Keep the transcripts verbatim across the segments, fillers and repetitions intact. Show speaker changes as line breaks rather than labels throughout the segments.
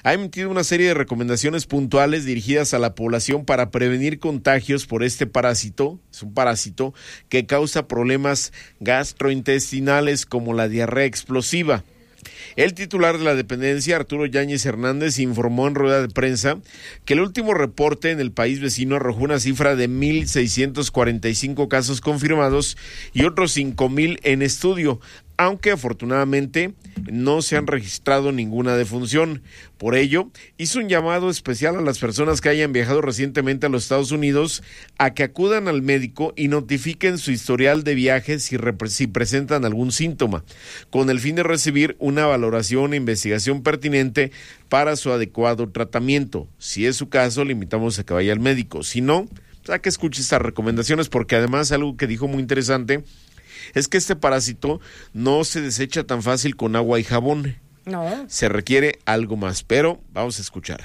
ha emitido una serie de recomendaciones puntuales dirigidas a la población para prevenir contagios por este parásito. Es un parásito que causa problemas gastrointestinales como la diarrea explosiva. El titular de la dependencia, Arturo Yáñez Hernández, informó en rueda de prensa que el último reporte en el país vecino arrojó una cifra de mil seiscientos cuarenta y cinco casos confirmados y otros cinco mil en estudio, aunque afortunadamente no se han registrado ninguna defunción. Por ello, hizo un llamado especial a las personas que hayan viajado recientemente a los Estados Unidos a que acudan al médico y notifiquen su historial de viajes si, rep- si presentan algún síntoma, con el fin de recibir una valoración e investigación pertinente para su adecuado tratamiento. Si es su caso, le invitamos a que vaya al médico. Si no, pues a que escuche estas recomendaciones, porque además algo que dijo muy interesante es que este parásito no se desecha tan fácil con agua y jabón.
No.
Se requiere algo más, pero vamos a escuchar.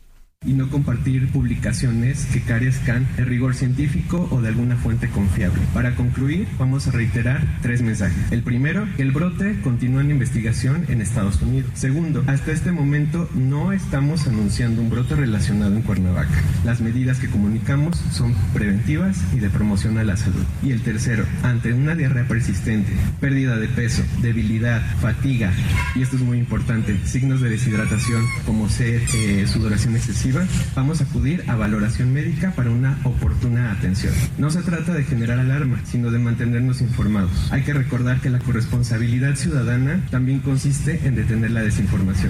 Y no compartir publicaciones que carezcan de rigor científico o de alguna fuente confiable. Para concluir, vamos a reiterar tres mensajes. El primero, que el brote continúa en investigación en Estados Unidos. Segundo, hasta este momento no estamos anunciando un brote relacionado en Cuernavaca. Las medidas que comunicamos son preventivas y de promoción a la salud. Y el tercero, ante una diarrea persistente, pérdida de peso, debilidad, fatiga, y esto es muy importante, signos de deshidratación como sed, eh, sudoración excesiva, vamos a acudir a valoración médica para una oportuna atención. No se trata de generar alarma, sino de mantenernos informados. Hay que recordar que la corresponsabilidad ciudadana también consiste en detener la desinformación.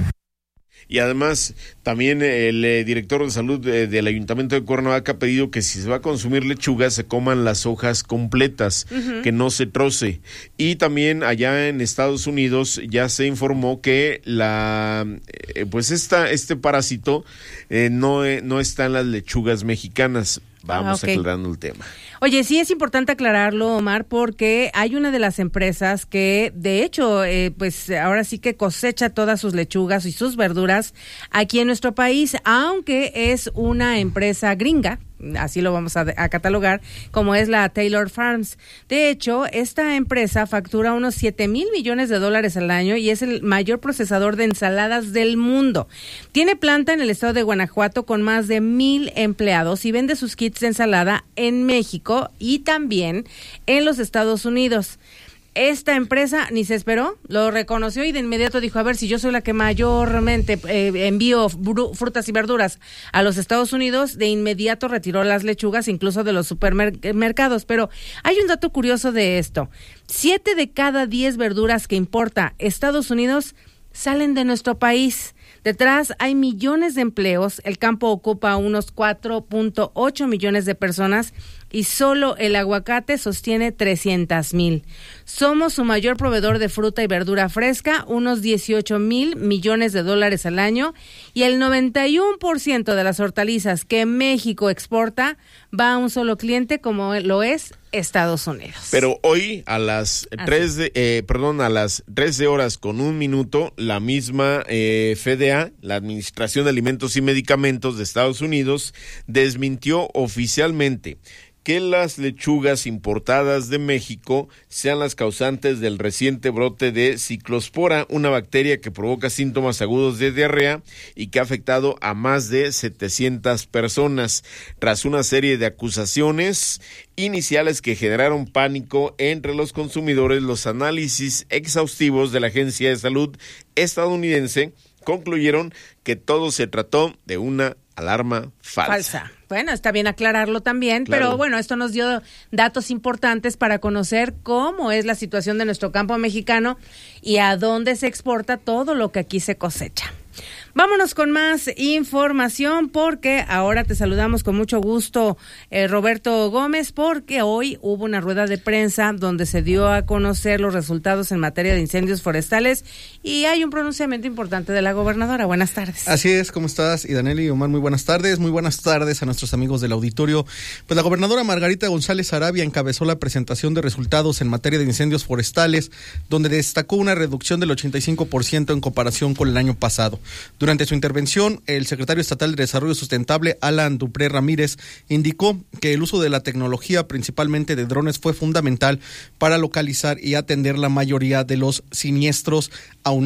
Y además, también el eh, director de salud de, del Ayuntamiento de Cuernavaca ha pedido que si se va a consumir lechuga, se coman las hojas completas, uh-huh. que no se troce. Y también allá en Estados Unidos ya se informó que la eh, pues esta este parásito eh, no, eh, no está en las lechugas mexicanas. Vamos ah, okay. aclarando el tema.
Oye, sí es importante aclararlo, Omar, porque hay una de las empresas que, de hecho, eh, pues ahora sí que cosecha todas sus lechugas y sus verduras aquí en nuestro país, aunque es una empresa gringa, así lo vamos a, a catalogar, como es la Taylor Farms. De hecho, esta empresa factura unos siete mil millones de dólares al año y es el mayor procesador de ensaladas del mundo. Tiene planta en el estado de Guanajuato con más de mil empleados y vende sus kits de ensalada en México y también en los Estados Unidos. Esta empresa ni se esperó, lo reconoció y de inmediato dijo, a ver, si yo soy la que mayormente eh, envío bru- frutas y verduras a los Estados Unidos, de inmediato retiró las lechugas incluso de los supermercados. Pero hay un dato curioso de esto. Siete de cada diez verduras que importa Estados Unidos salen de nuestro país. Detrás hay millones de empleos, el campo ocupa unos cuatro punto ocho millones de personas y solo el aguacate sostiene trescientos mil. Somos su mayor proveedor de fruta y verdura fresca, unos dieciocho mil millones de dólares al año, y el noventa y uno por ciento de las hortalizas que México exporta va a un solo cliente, como lo es Estados Unidos.
Pero hoy a las tres de, eh, perdón, a las trece horas con un minuto, la misma eh, F D A, la Administración de Alimentos y Medicamentos de Estados Unidos, desmintió oficialmente que las lechugas importadas de México sean las causantes del reciente brote de ciclospora, una bacteria que provoca síntomas agudos de diarrea y que ha afectado a más de setecientas personas. Tras una serie de acusaciones iniciales que generaron pánico entre los consumidores, los análisis exhaustivos de la Agencia de Salud estadounidense concluyeron que todo se trató de una alarma falsa.
Falsa. Bueno, está bien aclararlo también, claro. Pero bueno, esto nos dio datos importantes para conocer cómo es la situación de nuestro campo mexicano y a dónde se exporta todo lo que aquí se cosecha. Vámonos con más información porque ahora te saludamos con mucho gusto, eh, Roberto Gómez, porque hoy hubo una rueda de prensa donde se dio a conocer los resultados en materia de incendios forestales y hay un pronunciamiento importante de la gobernadora. Buenas tardes.
Así es, ¿cómo estás? Y Danelli y Omar, muy buenas tardes. Muy buenas tardes a nuestros amigos del auditorio. Pues la gobernadora Margarita González Arabia encabezó la presentación de resultados en materia de incendios forestales, donde destacó una reducción del ochenta y cinco por ciento en comparación con el año pasado. Durante su intervención, el secretario estatal de Desarrollo Sustentable, Alan Dupré Ramírez, indicó que el uso de la tecnología, principalmente de drones, fue fundamental para localizar y atender la mayoría de los siniestros, aunado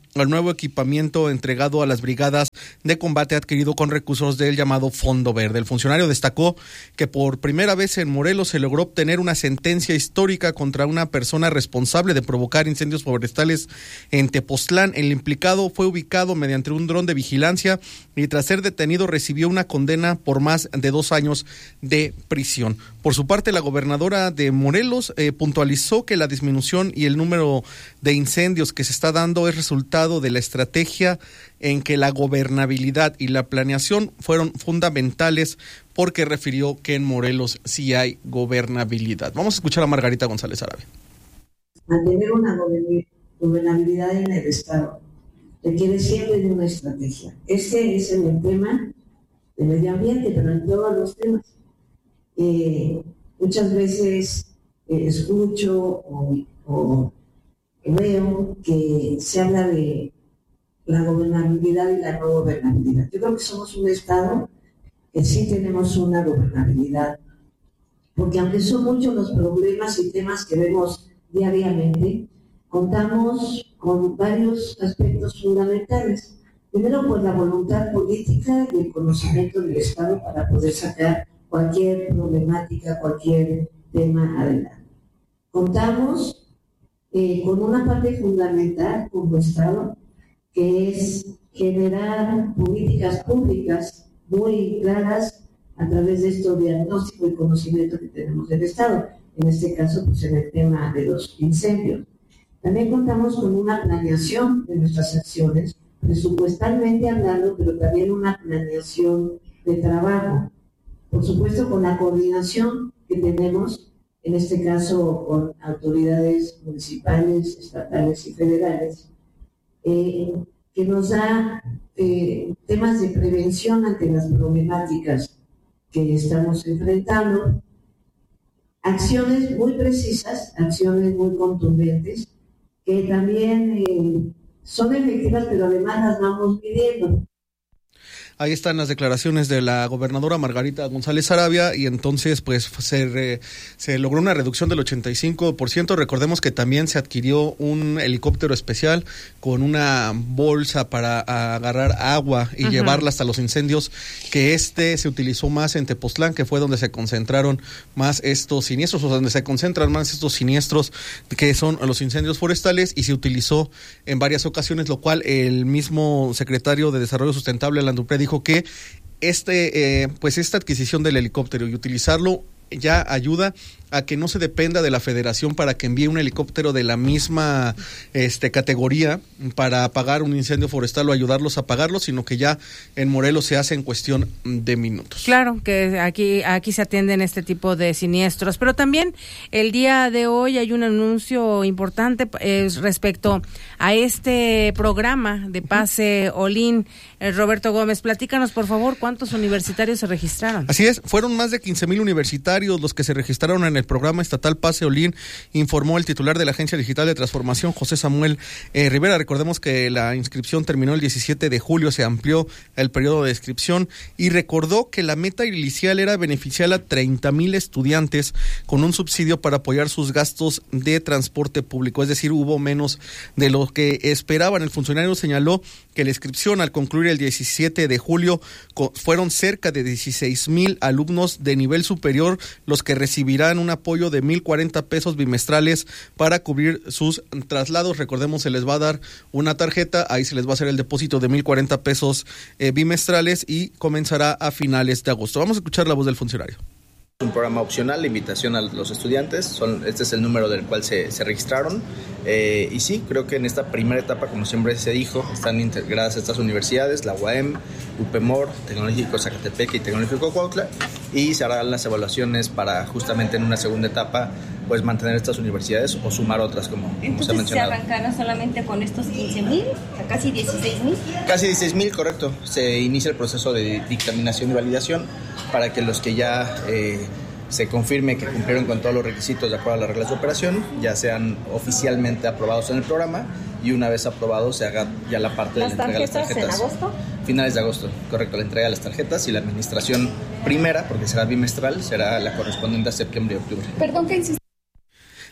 al nuevo equipamiento entregado a las brigadas de combate adquirido con recursos del llamado Fondo Verde. El funcionario destacó que por primera vez en Morelos se logró obtener una sentencia histórica contra una persona responsable de provocar incendios forestales en Tepoztlán. El implicado fue ubicado mediante un dron de vigilancia y tras ser detenido recibió una condena por más de dos años de prisión. Por su parte, la gobernadora de Morelos eh, puntualizó que la disminución y el número de incendios que se está dando es resultado de la estrategia en que la gobernabilidad y la planeación fueron fundamentales, porque refirió que en Morelos sí hay gobernabilidad. Vamos a escuchar a Margarita González Arabia.
Mantener una gobernabilidad en el Estado requiere siempre de una estrategia. Este es el tema del medio ambiente, pero en todos los temas. Eh, muchas veces eh, escucho o, o veo que se habla de la gobernabilidad y la no gobernabilidad. Yo creo que somos un Estado que sí tenemos una gobernabilidad, porque aunque son muchos los problemas y temas que vemos diariamente, contamos con varios aspectos fundamentales. Primero, pues la voluntad política y el conocimiento del Estado para poder sacar cualquier problemática, cualquier tema adelante. Contamos eh, con una parte fundamental como Estado, que es generar políticas públicas muy claras a través de estos diagnósticos y conocimiento que tenemos del Estado, en este caso pues en el tema de los incendios. También contamos con una planeación de nuestras acciones, presupuestalmente hablando, pero también una planeación de trabajo. Por supuesto, con la coordinación que tenemos, en este caso con autoridades municipales, estatales y federales, eh, que nos da eh, temas de prevención ante las problemáticas que estamos enfrentando, acciones muy precisas, acciones muy contundentes, que también eh, son efectivas, pero además las vamos midiendo.
Ahí están las declaraciones de la gobernadora Margarita González Arabia, y entonces pues se, re, se logró una reducción del ochenta y cinco por ciento. Recordemos que también se adquirió un helicóptero especial con una bolsa para agarrar agua y uh-huh. llevarla hasta los incendios, que este se utilizó más en Tepoztlán, que fue donde se concentraron más estos siniestros, o donde se concentran más estos siniestros que son los incendios forestales, y se utilizó en varias ocasiones, lo cual el mismo secretario de Desarrollo Sustentable, Alan Dupré, dijo que este, eh, pues esta adquisición del helicóptero y utilizarlo ya ayuda a que no se dependa de la federación para que envíe un helicóptero de la misma este, categoría para apagar un incendio forestal o ayudarlos a apagarlo, sino que ya en Morelos se hace en cuestión de minutos.
Claro, que aquí, aquí se atienden este tipo de siniestros, pero también el día de hoy hay un anuncio importante eh, respecto a este programa de Pase Olin. Eh, Roberto Gómez, platícanos por favor, ¿cuántos universitarios se registraron?
Así es, fueron más de quince mil universitarios los que se registraron en el programa estatal Pase Olin, informó el titular de la Agencia Digital de Transformación, José Samuel eh, Rivera. Recordemos que la inscripción terminó el diecisiete de julio, se amplió el periodo de inscripción, y recordó que la meta inicial era beneficiar a treinta mil estudiantes con un subsidio para apoyar sus gastos de transporte público, es decir, hubo menos de lo que esperaban. El funcionario señaló que la inscripción al concluir el diecisiete de julio fueron cerca de dieciséis mil alumnos de nivel superior los que recibirán un apoyo de mil cuarenta pesos bimestrales para cubrir sus traslados. Recordemos, se les va a dar una tarjeta, ahí se les va a hacer el depósito de mil cuarenta pesos eh, bimestrales, y comenzará a finales de agosto. Vamos a escuchar la voz del funcionario.
Un programa opcional, la invitación a los estudiantes, son, este es el número del cual se, se registraron, eh, y sí, creo que en esta primera etapa, como siempre se dijo, están integradas estas universidades, la U A M, UPEMOR, Tecnológico Zacatepec y Tecnológico Cuautla, y se harán las evaluaciones para justamente en una segunda etapa pues mantener estas universidades o sumar otras, como, como
Entonces,
se ha mencionado.
¿se arrancará solamente con estos quince mil, casi dieciséis mil?
Casi dieciséis mil, correcto. Se inicia el proceso de dictaminación y validación para que los que ya eh, se confirme que cumplieron con todos los requisitos de acuerdo a las reglas de operación, ya sean oficialmente aprobados en el programa, y una vez aprobado se haga ya la parte de la entrega de las tarjetas.
¿En agosto?
Finales de agosto, correcto, la entrega de las tarjetas, y la administración primera, porque será bimestral, será la correspondiente a septiembre y octubre.
Perdón que insista.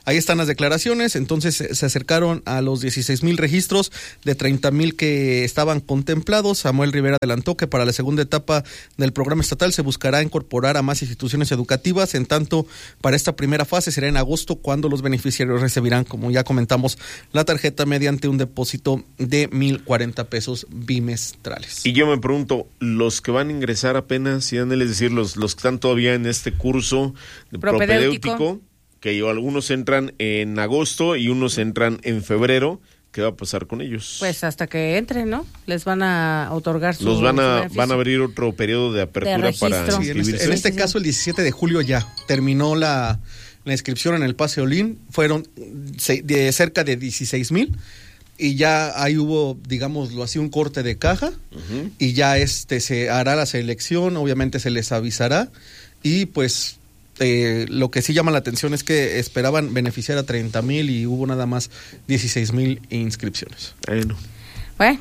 Ahí están las declaraciones. Entonces se acercaron a los dieciséis mil registros de treinta mil que estaban contemplados. Samuel Rivera adelantó que para la segunda etapa del programa estatal se buscará incorporar a más instituciones educativas. En tanto, para esta primera fase será en agosto cuando los beneficiarios recibirán, como ya comentamos, la tarjeta mediante un depósito de mil cuarenta pesos bimestrales.
Y yo me pregunto, los que van a ingresar apenas, y es decir, los, los que están todavía en este curso de propedéutico, propedéutico que algunos entran en agosto y unos entran en febrero, ¿qué va a pasar con ellos?
Pues hasta que entren, ¿no? Les van a otorgar su
Los van a
su
van a abrir otro periodo de apertura
de
para
sí,
inscribirse.
En este, en este caso, el diecisiete de julio ya terminó la, la inscripción en el Pase Olin. Fueron se, de cerca de dieciséis mil. Y ya ahí hubo, digámoslo así, un corte de caja, uh-huh. y ya este se hará la selección, obviamente se les avisará, y pues eh, lo que sí llama la atención es que esperaban beneficiar a treinta mil y hubo nada más dieciséis mil inscripciones.
Bueno.
Bueno,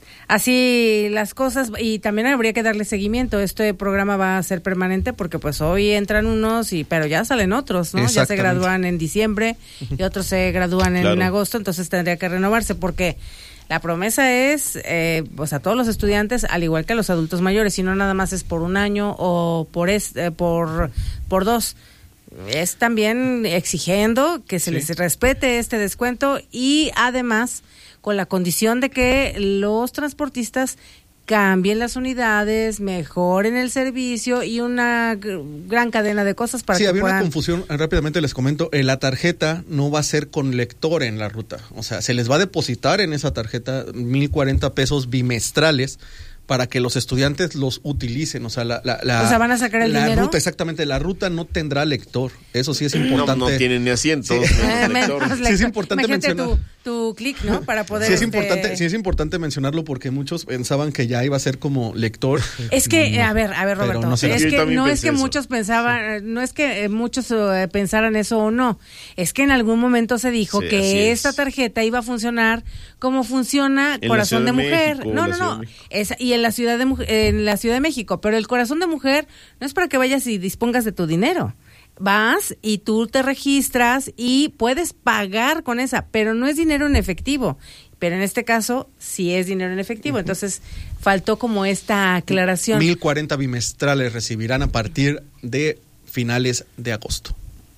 así las cosas, y también habría que darle seguimiento. Este programa va a ser permanente porque pues hoy entran unos, y pero ya salen otros, ¿no? Ya se gradúan en diciembre y otros se gradúan en claro. agosto, entonces tendría que renovarse porque la promesa es, eh, pues a todos los estudiantes, al igual que a los adultos mayores, y no nada más es por un año o por es, eh, por por dos. Es también exigiendo que se sí. les respete este descuento y además con la condición de que los transportistas cambien las unidades, mejoren el servicio y una gran cadena de cosas para
sí,
que
había
puedan...
una confusión, rápidamente les comento, eh, la tarjeta no va a ser con lector en la ruta, o sea, se les va a depositar en esa tarjeta mil cuarenta pesos bimestrales para que los estudiantes los utilicen, o sea, la, la, la
o sea, van a sacar el
la
dinero.
ruta, exactamente, la ruta no tendrá lector, eso sí es importante.
No, no tienen ni asientos.
Sí,
no,
lector.
Sí es importante
Imagínate
mencionar.
tu, tu clic, ¿no? Para poder...
Sí es,
este...
importante, sí es importante mencionarlo porque muchos pensaban que ya iba a ser como lector.
Es que,
no,
a ver, a ver, Roberto,
no
es que no es que
eso.
muchos pensaban, no es que eh, muchos eh, pensaran eso o no, es que en algún momento se dijo
sí,
que esta
es.
tarjeta iba a funcionar como funciona
en
Corazón de, de Mujer.
México,
no, no, no, es, y en la Ciudad de en la Ciudad de México, pero el Corazón de Mujer no es para que vayas y dispongas de tu dinero. Vas y tú te registras y puedes pagar con esa, pero no es dinero en efectivo. Pero en este caso sí es dinero en efectivo, entonces faltó como esta aclaración.
mil cuarenta bimestrales recibirán a partir de finales de agosto.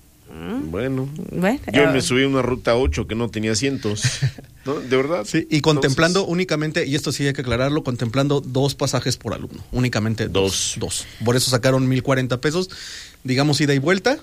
Bueno,
bueno
yo
uh,
me subí a una ruta ocho que no tenía asientos, ¿no? De verdad.
Sí, y contemplando Entonces, únicamente, y esto sí hay que aclararlo, contemplando dos pasajes por alumno, únicamente dos. Dos. dos. Por eso sacaron mil cuarenta pesos, digamos ida y vuelta.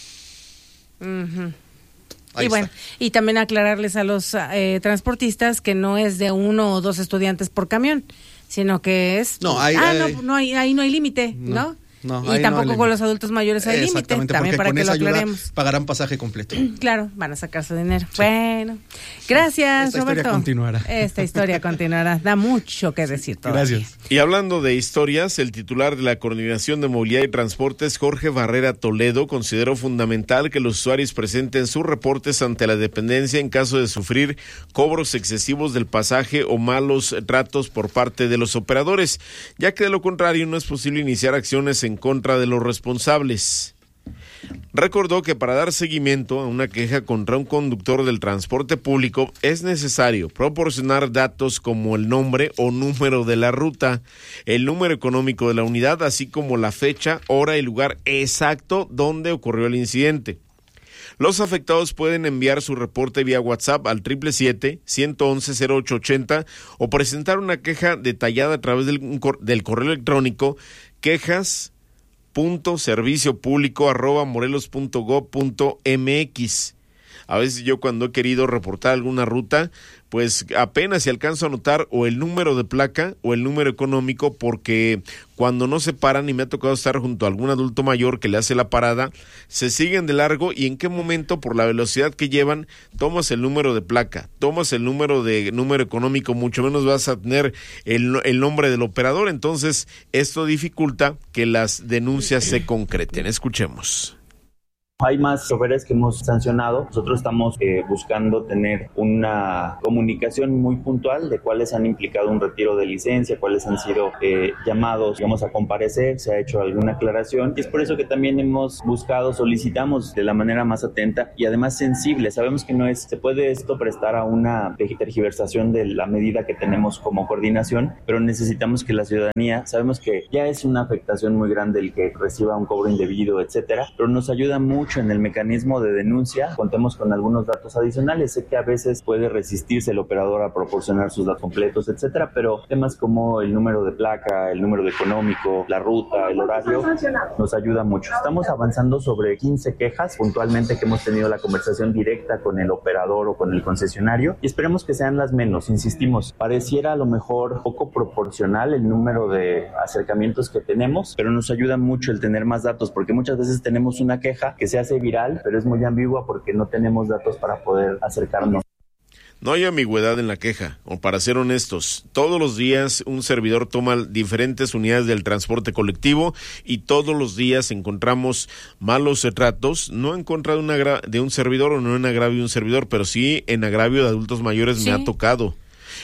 Uh-huh.
Ahí
y bueno,
está.
Y también aclararles a los eh, transportistas que no es de uno o dos estudiantes por camión, sino que es...
No, hay,
ah,
hay,
no, no hay, ahí no hay límite, ¿no?
¿no? No,
y tampoco
no
con los adultos mayores hay límite, también para
con
que
esa
lo aclaremos.
Ayuda pagarán pasaje completo.
Claro, van a sacar su dinero. Sí. Bueno, gracias,
Esta
Roberto.
Historia continuará.
Esta historia continuará. Da mucho que decir todavía.
Gracias.
Y hablando de historias, el titular de la Coordinación de Movilidad y Transportes, Jorge Barrera Toledo, consideró fundamental que los usuarios presenten sus reportes ante la dependencia en caso de sufrir cobros excesivos del pasaje o malos tratos por parte de los operadores, ya que de lo contrario no es posible iniciar acciones en contra de los responsables. Recordó que para dar seguimiento a una queja contra un conductor del transporte público es necesario proporcionar datos como el nombre o número de la ruta, el número económico de la unidad, así como la fecha, hora y lugar exacto donde ocurrió el incidente. Los afectados pueden enviar su reporte vía WhatsApp al siete siete siete, uno uno, cero ocho ocho cero o presentar una queja detallada a través del, del correo electrónico quejas punto servicio público arroba morelos punto gob punto mx. A veces yo cuando he querido reportar alguna ruta, pues apenas si alcanzo a anotar o el número de placa o el número económico, porque cuando no se paran, y me ha tocado estar junto a algún adulto mayor que le hace la parada, se siguen de largo y en qué momento, por la velocidad que llevan, tomas el número de placa, tomas el número de número económico, mucho menos vas a tener el, el nombre del operador. Entonces esto dificulta que las denuncias se concreten. Escuchemos.
Hay más choferes que hemos sancionado. Nosotros estamos eh, buscando tener una comunicación muy puntual de cuáles han implicado un retiro de licencia, cuáles han sido eh, llamados, digamos, a comparecer, se ha hecho alguna aclaración. Y es por eso que también hemos buscado, solicitamos de la manera más atenta y además sensible. Sabemos que no es, se puede esto prestar a una tergiversación de la medida que tenemos como coordinación, pero necesitamos que la ciudadanía, sabemos que ya es una afectación muy grande el que reciba un cobro indebido, etcétera, pero nos ayuda mucho en el mecanismo de denuncia. Contemos con algunos datos adicionales. Sé que a veces puede resistirse el operador a proporcionar sus datos completos, etcétera, pero temas como el número de placa, el número de económico, la ruta, el horario, nos ayuda mucho. Estamos avanzando sobre quince quejas puntualmente que hemos tenido la conversación directa con el operador o con el concesionario y esperemos que sean las menos. Insistimos, pareciera a lo mejor poco proporcional el número de acercamientos que tenemos, pero nos ayuda mucho el tener más datos porque muchas veces tenemos una queja que se hace viral, pero es muy ambigua porque no tenemos datos para poder acercarnos.
No hay ambigüedad en la queja, o para ser honestos, todos los días un servidor toma diferentes unidades del transporte colectivo y todos los días encontramos malos tratos, no en contra de, una agra- de un servidor o no en agravio de un servidor, pero sí en agravio de adultos mayores. Sí. Me ha tocado.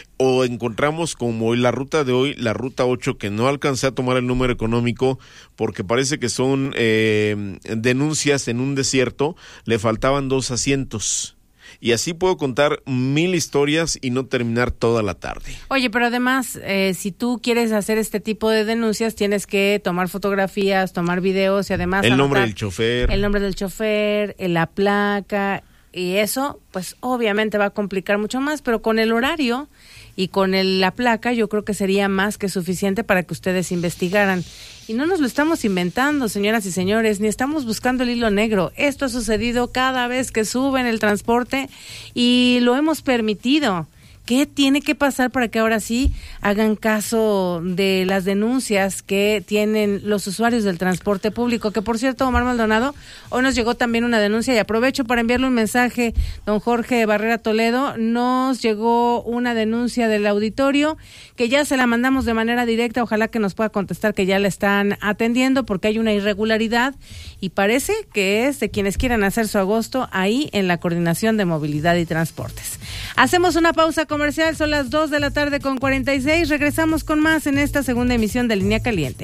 O encontramos como hoy la ruta de hoy, la ruta ocho, que no alcancé a tomar el número económico porque parece que son eh, denuncias en un desierto, le faltaban dos asientos. Y así puedo contar mil historias y no terminar toda la tarde. Oye, pero además, eh, si tú quieres hacer este tipo de denuncias, tienes que tomar fotografías, tomar videos y además el nombre del chofer. El nombre del chofer, la placa, y eso, pues obviamente va a complicar mucho más, pero con el horario y con el, la placa yo creo que sería más que suficiente para que ustedes investigaran. Y no nos lo estamos inventando, señoras y señores, ni estamos buscando el hilo negro. Esto ha sucedido cada vez que suben el transporte y lo hemos permitido. ¿Qué tiene que pasar para que ahora sí hagan caso de las denuncias que tienen los usuarios del transporte público? Que por cierto, Omar Maldonado, hoy nos llegó también una denuncia y aprovecho para enviarle un mensaje, don Jorge Barrera Toledo. Nos llegó una denuncia del auditorio que ya se la mandamos de manera directa, ojalá que nos pueda contestar que ya la están atendiendo porque hay una irregularidad y parece que es de quienes quieran hacer su agosto ahí en la Coordinación de Movilidad y Transportes. Hacemos una pausa comercial, son las dos de la tarde con cuarenta y seis, regresamos con más en esta segunda emisión de Línea Caliente.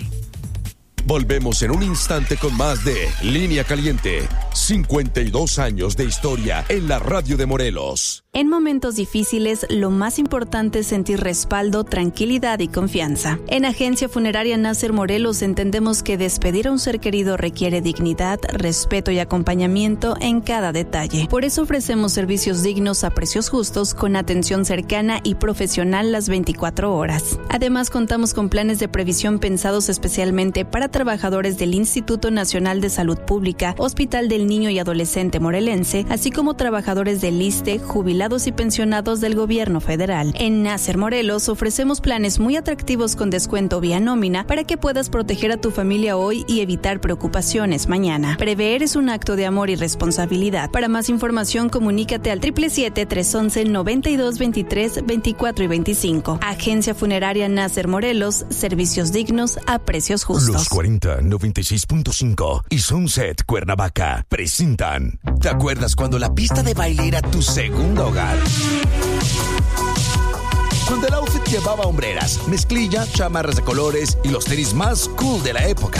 Volvemos en un instante con más de Línea Caliente. cincuenta y dos años de historia en la radio de Morelos.
En momentos difíciles, lo más importante es sentir respaldo, tranquilidad y confianza. En Agencia Funeraria Nasser Morelos entendemos que despedir a un ser querido requiere dignidad, respeto y acompañamiento en cada detalle. Por eso ofrecemos servicios dignos a precios justos, con atención cercana y profesional las veinticuatro horas. Además, contamos con planes de previsión pensados especialmente para trabajadores del Instituto Nacional de Salud Pública, Hospital del Niño y Adolescente Morelense, así como trabajadores del ISSSTE, jubilados y pensionados del gobierno federal. En Nasser Morelos ofrecemos planes muy atractivos con descuento vía nómina para que puedas proteger a tu familia hoy y evitar preocupaciones mañana. Prever es un acto de amor y responsabilidad. Para más información, comunícate al siete siete siete, tres once, noventa y dos veintitrés, veinticuatro y veinticinco. Agencia Funeraria Nasser Morelos, servicios dignos a precios justos.
Los cuarenta, noventa y seis punto cinco y Sunset Cuernavaca presentan. ¿Te acuerdas cuando la pista de baile era tu segundo hogar? Cuando el outfit llevaba hombreras, mezclilla, chamarras de colores y los tenis más cool de la época.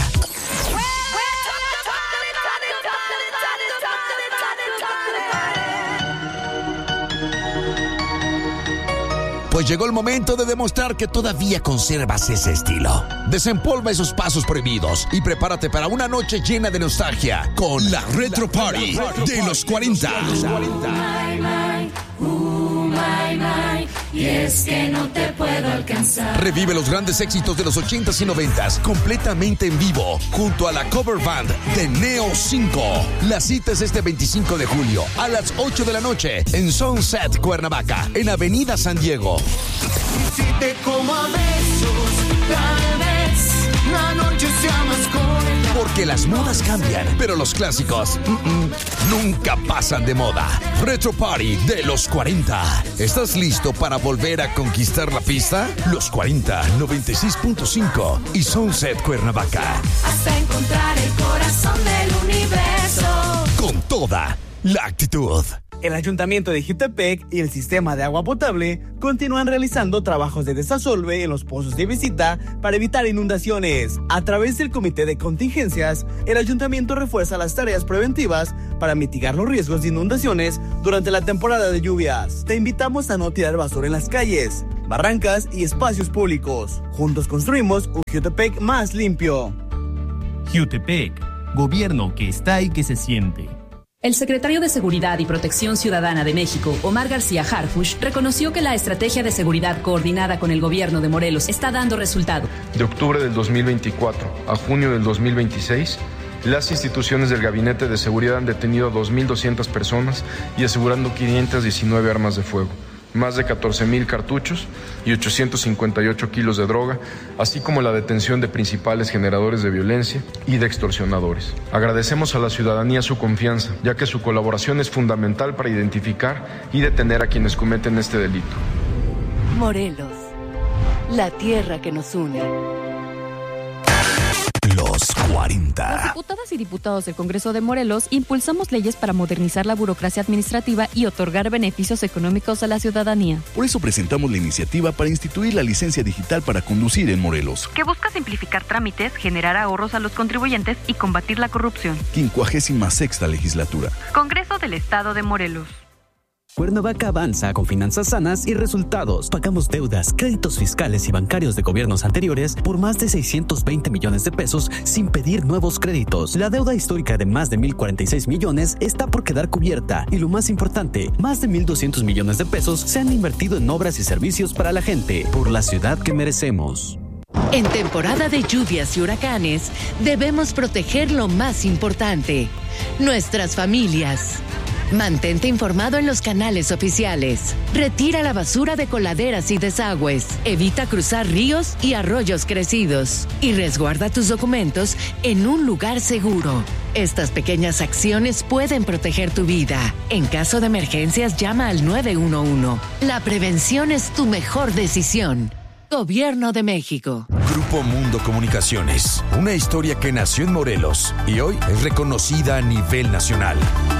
Pues llegó el momento de demostrar que todavía conservas ese estilo. Desempolva esos pasos prohibidos y prepárate para una noche llena de nostalgia con la Retro Party de los cuarenta.
My, my, uh, my, my, y es que no te puedo alcanzar.
Revive los grandes éxitos de los ochentas y noventas completamente en vivo junto a la cover band de Neo cinco. La cita es este veinticinco de julio a las ocho de la noche en Sunset Cuernavaca, en Avenida San Diego.
Y si te como a besos, tal vez la noche sea más corta.
Porque las modas cambian, pero los clásicos mm-mm, nunca pasan de moda. Retro Party de los cuarenta. ¿Estás listo para volver a conquistar la pista? Los cuarenta, noventa y seis punto cinco y Sunset Cuernavaca.
Hasta encontrar el corazón del universo.
con toda la actitud.
El Ayuntamiento de Jutepec y el Sistema de Agua Potable continúan realizando trabajos de desasolve en los pozos de visita para evitar inundaciones. A través del Comité de Contingencias, el Ayuntamiento refuerza las tareas preventivas para mitigar los riesgos de inundaciones durante la temporada de lluvias. Te invitamos a no tirar basura en las calles, barrancas y espacios públicos. Juntos construimos un Jutepec más limpio.
Jutepec, gobierno que está y que se siente.
El secretario de Seguridad y Protección Ciudadana de México, Omar García Harfuch, reconoció que la estrategia de seguridad coordinada con el gobierno de Morelos está dando resultado.
De octubre del dos mil veinticuatro a junio del dos mil veintiséis, las instituciones del Gabinete de Seguridad han detenido a dos mil doscientas personas y asegurando quinientas diecinueve armas de fuego, más de catorce mil cartuchos y ochocientos cincuenta y ocho kilos de droga, así como la detención de principales generadores de violencia y de extorsionadores. Agradecemos a la ciudadanía su confianza, ya que su colaboración es fundamental para identificar y detener a quienes cometen este delito.
Morelos, la tierra que nos une.
Los cuarenta.
Las diputadas y diputados del Congreso de Morelos impulsamos leyes para modernizar la burocracia administrativa y otorgar beneficios económicos a la ciudadanía.
Por eso presentamos la iniciativa para instituir la licencia digital para conducir en Morelos,
que busca simplificar trámites, generar ahorros a los contribuyentes y combatir la corrupción.
quincuagésima sexta legislatura.
Congreso del Estado de Morelos.
Cuernavaca avanza con finanzas sanas y resultados. Pagamos deudas, créditos fiscales y bancarios de gobiernos anteriores por más de seiscientos veinte millones de pesos sin pedir nuevos créditos. La deuda histórica de más de mil cuarenta y seis millones está por quedar cubierta. Y lo más importante, más de mil doscientos millones de pesos se han invertido en obras y servicios para la gente, por la ciudad que merecemos.
En temporada de lluvias y huracanes, debemos proteger lo más importante, nuestras familias. Mantente informado en los canales oficiales. Retira la basura de coladeras y desagües. Evita cruzar ríos y arroyos crecidos. Y resguarda tus documentos en un lugar seguro. Estas pequeñas acciones pueden proteger tu vida. En caso de emergencias, llama al nueve uno uno. La prevención es tu mejor decisión. Gobierno de México.
Grupo Mundo Comunicaciones. Una historia que nació en Morelos y hoy es reconocida a nivel nacional.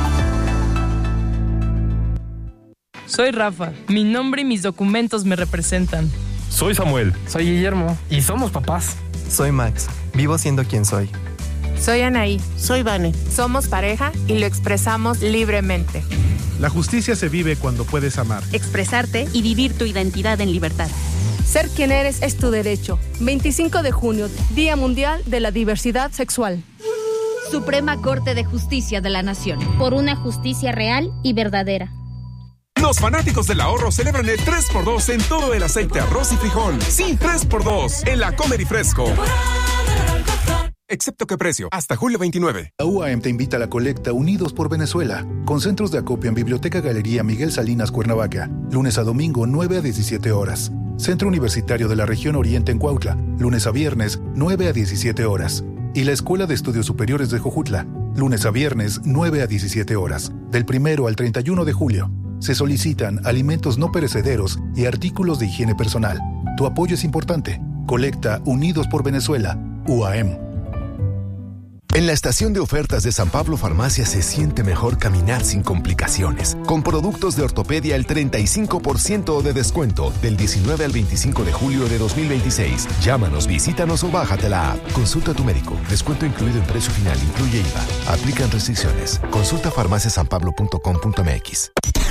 Soy Rafa. Mi nombre y mis documentos me representan.
Soy Samuel.
Soy Guillermo.
Y somos papás.
Soy Max. Vivo siendo quien soy.
Soy Anaí.
Soy Vane.
Somos pareja y lo expresamos libremente.
La justicia se vive cuando puedes amar,
expresarte y vivir tu identidad en libertad.
Ser quien eres es tu derecho. veinticinco de junio, Día Mundial de la Diversidad Sexual.
Suprema Corte de Justicia de la Nación.
Por una justicia real y verdadera.
Los fanáticos del ahorro celebran el tres por dos en todo el aceite, arroz y frijol. Sí, tres por dos en la Comer y Fresco. Excepto que precio, hasta julio veintinueve.
La U A M te invita a la colecta Unidos por Venezuela, con centros de acopio en Biblioteca Galería Miguel Salinas, Cuernavaca, lunes a domingo, nueve a diecisiete horas. Centro Universitario de la Región Oriente en Cuautla, lunes a viernes, nueve a diecisiete horas. Y la Escuela de Estudios Superiores de Jojutla, lunes a viernes, nueve a diecisiete horas, del primero al treinta y uno de julio. Se solicitan alimentos no perecederos y artículos de higiene personal. Tu apoyo es importante. Colecta Unidos por Venezuela, U A M.
En la estación de ofertas de San Pablo Farmacia se siente mejor caminar sin complicaciones. Con productos de ortopedia al treinta y cinco por ciento de descuento del diecinueve al veinticinco de julio de dos mil veintiséis. Llámanos, visítanos o bájate la app. Consulta a tu médico. Descuento incluido en precio final. Incluye I V A. Aplican restricciones. Consulta farmacia san pablo punto com punto m x.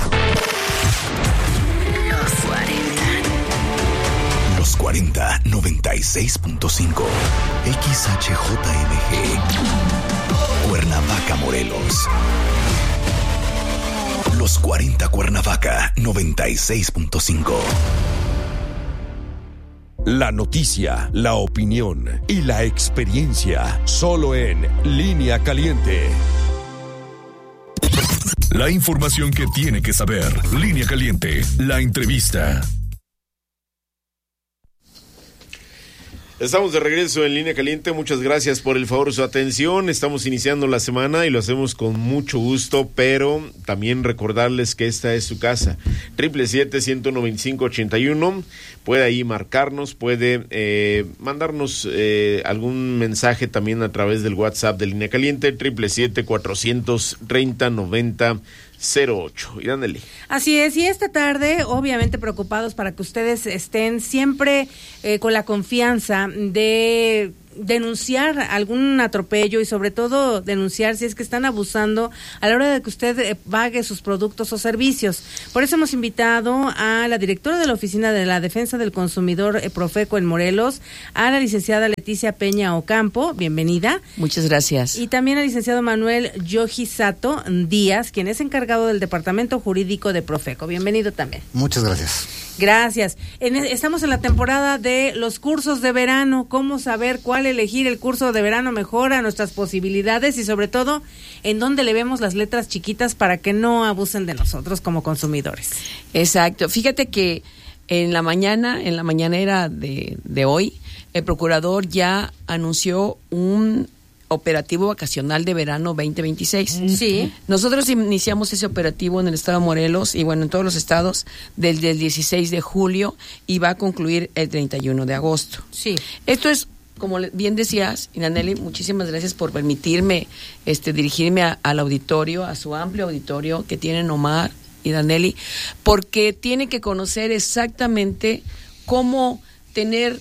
Los cuarenta, noventa y seis punto cinco. X H J M G. Cuernavaca, Morelos. Los cuarenta Cuernavaca, noventa y seis punto cinco. La noticia, la opinión y la experiencia solo en Línea Caliente.
La información que tiene que saber. Línea Caliente, la entrevista.
Estamos de regreso en Línea Caliente, muchas gracias por el favor de su atención, estamos iniciando la semana y lo hacemos con mucho gusto, pero también recordarles que esta es su casa, siete siete siete, uno nueve cinco, ocho uno, puede ahí marcarnos, puede eh, mandarnos eh, algún mensaje también a través del WhatsApp de Línea Caliente, siete siete siete, cuatro tres cero, nueve cero cero ocho. Iraneli.
Así es, y esta tarde, obviamente preocupados para que ustedes estén siempre eh, con la confianza de denunciar algún atropello y sobre todo denunciar si es que están abusando a la hora de que usted eh, pague sus productos o servicios. Por eso hemos invitado a la directora de la Oficina de la Defensa del Consumidor eh, Profeco en Morelos, a la licenciada Leticia Peña Ocampo, bienvenida.
Muchas gracias.
Y también al licenciado Manuel Yoji Sato Díaz, quien es encargado del Departamento Jurídico de Profeco. Bienvenido también.
Muchas gracias.
Gracias. En, estamos en la temporada de los cursos de verano. ¿Cómo saber cuál elegir el curso de verano mejor a nuestras posibilidades y sobre todo en dónde le vemos las letras chiquitas para que no abusen de nosotros como consumidores?
Exacto. Fíjate que en la mañana, en la mañanera de, de hoy, el procurador ya anunció un operativo vacacional de verano veinte veintiséis.
Sí.
Nosotros iniciamos ese operativo en el estado de Morelos y bueno, en todos los estados desde el dieciséis de julio y va a concluir el treinta y uno de agosto.
Sí.
Esto es, como bien decías, Iraneli, muchísimas gracias por permitirme este dirigirme a, al auditorio, a su amplio auditorio que tienen Omar y Iraneli, porque tienen que conocer exactamente cómo tener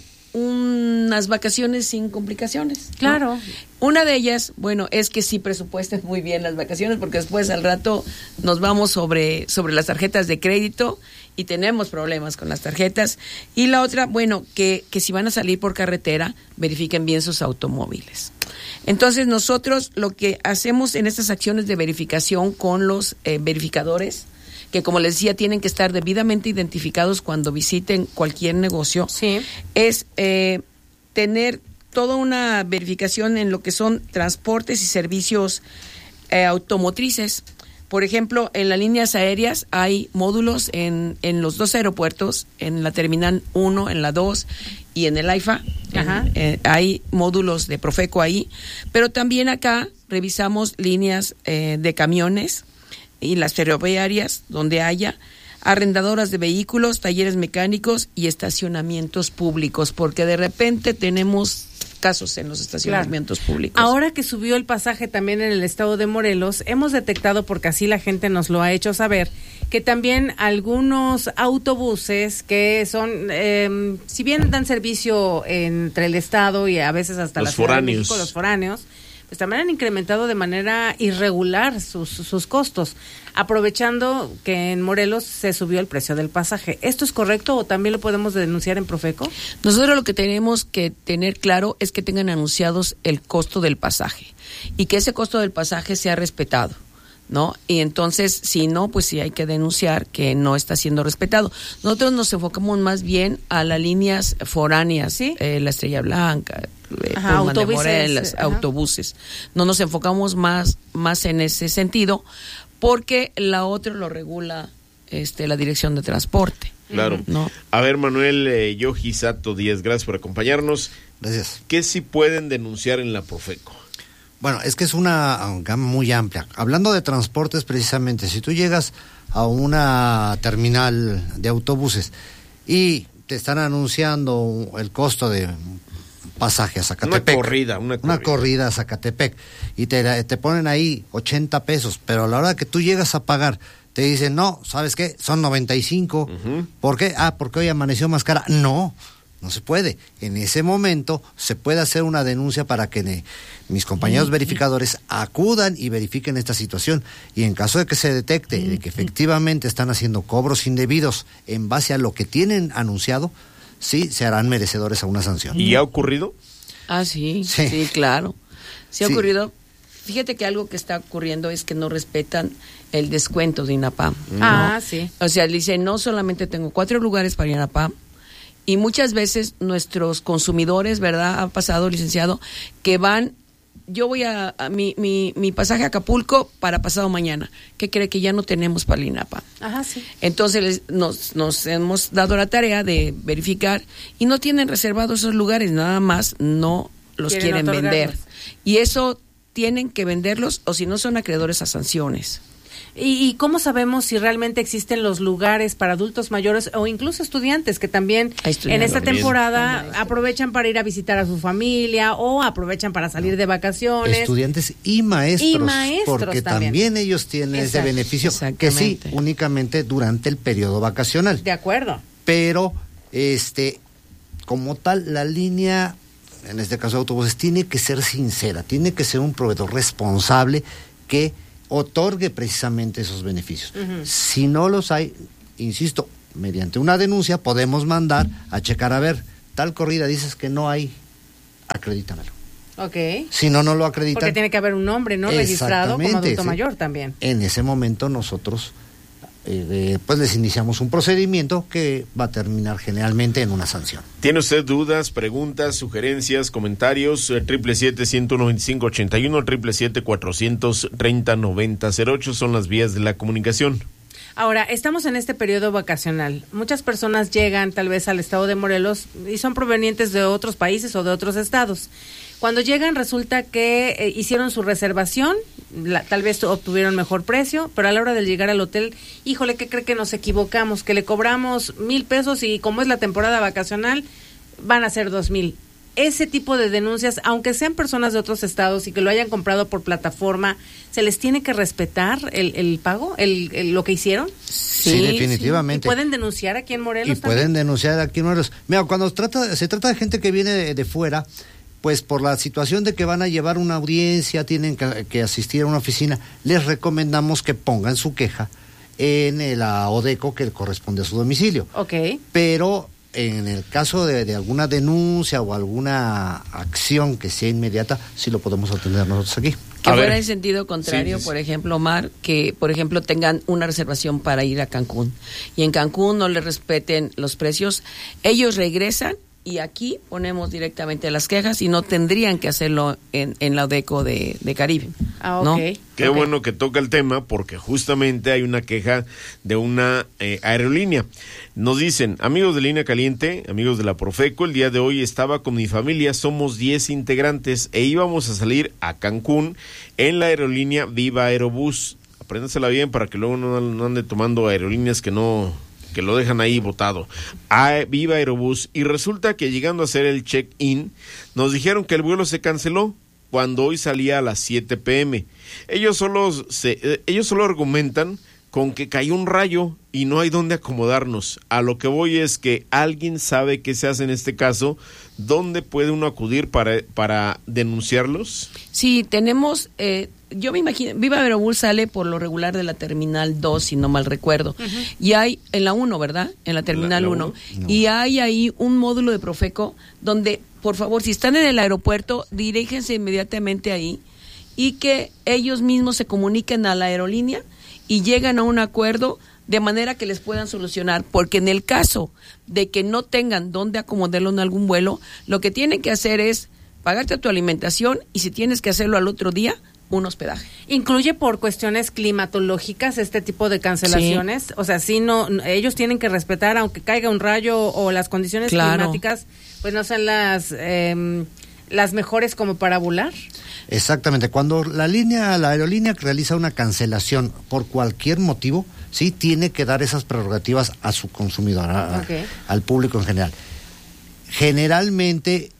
unas vacaciones sin complicaciones.
Claro.
¿No? Una de ellas, bueno, es que sí presupuesten muy bien las vacaciones, porque después al rato nos vamos sobre, sobre las tarjetas de crédito y tenemos problemas con las tarjetas. Y la otra, bueno, que, que si van a salir por carretera, verifiquen bien sus automóviles. Entonces nosotros lo que hacemos en estas acciones de verificación con los eh, verificadores, que como les decía, tienen que estar debidamente identificados cuando visiten cualquier negocio,
sí.
es eh, tener toda una verificación en lo que son transportes y servicios eh, automotrices. Por ejemplo, en las líneas aéreas hay módulos en, en los dos aeropuertos, en la Terminal uno, en la dos y en el AIFA.
Ajá.
En, eh, hay módulos de Profeco ahí, pero también acá revisamos líneas eh, de camiones y las ferroviarias donde haya, arrendadoras de vehículos, talleres mecánicos y estacionamientos públicos, porque de repente tenemos casos en los estacionamientos claro. públicos.
Ahora que subió el pasaje también en el estado de Morelos, hemos detectado, porque así la gente nos lo ha hecho saber, que también algunos autobuses que son, eh, si bien dan servicio entre el estado y a veces hasta
los
la Ciudad
foráneos.
de México, los foráneos, pues también han incrementado de manera irregular sus, sus costos, aprovechando que en Morelos se subió el precio del pasaje. ¿Esto es correcto o también lo podemos denunciar en Profeco?
Nosotros lo que tenemos que tener claro es que tengan anunciados el costo del pasaje y que ese costo del pasaje sea respetado, ¿no? Y entonces, si no, pues sí hay que denunciar que no está siendo respetado. Nosotros nos enfocamos más bien a las líneas foráneas, ¿sí? eh, la Estrella Blanca,
ajá,
Pullman de
autobuses,
Morelos,
ajá.
autobuses. No nos enfocamos más, más en ese sentido, porque la otra lo regula este, la Dirección de Transporte.
Claro.
¿No?
A ver, Manuel eh, Yoji Sato Díaz, gracias por acompañarnos.
Gracias.
¿Qué sí pueden denunciar en la Profeco?
Bueno, es que es una gama muy amplia. Hablando de transportes precisamente, si tú llegas a una terminal de autobuses y te están anunciando el costo de pasaje a Zacatepec.
Una corrida, una corrida.
Una corrida a Zacatepec. Y te, te ponen ahí ochenta pesos, pero a la hora que tú llegas a pagar, te dicen, no, ¿sabes qué? Son noventa y cinco. Uh-huh. ¿Por qué? Ah, porque hoy amaneció más cara. No, no se puede. En ese momento se puede hacer una denuncia para que ne, mis compañeros uh-huh. verificadores acudan y verifiquen esta situación. Y en caso de que se detecte uh-huh. de que efectivamente están haciendo cobros indebidos en base a lo que tienen anunciado, sí, se harán merecedores a una sanción.
¿Y ha ocurrido?
Ah, sí, sí, sí claro. Sí ha sí. ocurrido. Fíjate que algo que está ocurriendo es que no respetan el descuento de INAPAM.
Ah,
¿no?
sí.
O sea, dice, no solamente tengo cuatro lugares para INAPAM, y muchas veces nuestros consumidores, ¿verdad? Ha pasado, licenciado, que van yo voy a, a mi, mi, mi pasaje a Acapulco para pasado mañana. ¿Qué cree? Que ya no tenemos para el INAPA.
Ajá, sí.
Entonces les, nos, nos hemos dado la tarea de verificar y no tienen reservados esos lugares, nada más no los quieren, quieren vender. Y eso tienen que venderlos o si no son acreedores a sanciones.
¿Y, ¿Y cómo sabemos si realmente existen los lugares para adultos mayores o incluso estudiantes que también en esta temporada aprovechan para ir a visitar a su familia o aprovechan para salir de vacaciones?
Estudiantes y maestros,
y maestros
porque también,
también
ellos tienen
Exacto.
ese beneficio, que sí, únicamente durante el periodo vacacional.
De acuerdo.
Pero, este, como tal, la línea, en este caso de autobuses, tiene que ser sincera, tiene que ser un proveedor responsable que otorgue precisamente esos beneficios. Uh-huh. Si no los hay, insisto, mediante una denuncia podemos mandar a checar, a ver, tal corrida dices que no hay, acredítamelo.
Ok.
Si no, no lo acreditan.
Porque tiene que haber un nombre, ¿no? Registrado como adulto
sí.
mayor también.
En ese momento nosotros eh, eh, pues les iniciamos un procedimiento que va a terminar generalmente en una sanción.
¿Tiene usted dudas, preguntas, sugerencias, comentarios? Triple siete, ciento noventa y cinco, ochenta y uno, triple siete, cuatrocientos treinta, noventa cero ocho son las vías de la comunicación.
Ahora, estamos en este periodo vacacional. Muchas personas llegan tal vez al estado de Morelos y son provenientes de otros países o de otros estados. Cuando llegan resulta que eh, hicieron su reservación, la, tal vez obtuvieron mejor precio, pero a la hora de llegar al hotel, híjole, ¿qué cree que nos equivocamos? Que le cobramos mil pesos y como es la temporada vacacional, van a ser dos mil. Ese tipo de denuncias, aunque sean personas de otros estados y que lo hayan comprado por plataforma, ¿se les tiene que respetar el, el pago, el, el, lo que hicieron?
Sí, sí definitivamente.
¿Y pueden denunciar aquí en Morelos
Y también? Pueden denunciar aquí en Morelos. Mira, cuando trata, se trata de gente que viene de, de fuera, pues por la situación de que van a llevar una audiencia, tienen que, que asistir a una oficina, les recomendamos que pongan su queja en la ODECO que corresponde a su domicilio.
Ok.
Pero en el caso de, de alguna denuncia o alguna acción que sea inmediata, sí lo podemos atender nosotros aquí.
Que a fuera en sentido contrario, sí, sí. Por ejemplo, Omar, que por ejemplo tengan una reservación para ir a Cancún y en Cancún no les respeten los precios, ellos regresan y aquí ponemos directamente las quejas y no tendrían que hacerlo en, en la ODECO de, de Caribe.
Ah, ok.
¿no?
Qué
okay.
bueno que toca el tema porque justamente hay una queja de una eh, aerolínea. Nos dicen, amigos de Línea Caliente, amigos de la Profeco, el día de hoy estaba con mi familia, somos diez integrantes e íbamos a salir a Cancún en la aerolínea Viva Aerobús. Apréndasela bien para que luego no, no ande tomando aerolíneas que no... que lo dejan ahí botado, a Viva Aerobús, y resulta que llegando a hacer el check-in, nos dijeron que el vuelo se canceló cuando hoy salía a las siete pm. Ellos solo, se, ellos solo argumentan con que cayó un rayo y no hay dónde acomodarnos. A lo que voy es que alguien sabe qué se hace en este caso, ¿dónde puede uno acudir para, para denunciarlos?
Sí, tenemos... Eh... Yo me imagino, Viva Aerobús sale por lo regular de la Terminal dos, si no mal recuerdo. Uh-huh. Y hay, en la uno, ¿verdad? En la Terminal uno. No. Y hay ahí un módulo de Profeco donde, por favor, si están en el aeropuerto, diríjense inmediatamente ahí y que ellos mismos se comuniquen a la aerolínea y llegan a un acuerdo de manera que les puedan solucionar. Porque en el caso de que no tengan dónde acomodarlo en algún vuelo, lo que tienen que hacer es pagarte tu alimentación y si tienes que hacerlo al otro día, un hospedaje.
¿Incluye por cuestiones climatológicas este tipo de cancelaciones? Sí. O sea, sí, no, ellos tienen que respetar, aunque caiga un rayo o las condiciones claro. climáticas, pues no son las eh, las mejores como para volar.
Exactamente. Cuando la línea, la aerolínea realiza una cancelación por cualquier motivo, sí tiene que dar esas prerrogativas a su consumidor, a, okay. a, al público en general. Generalmente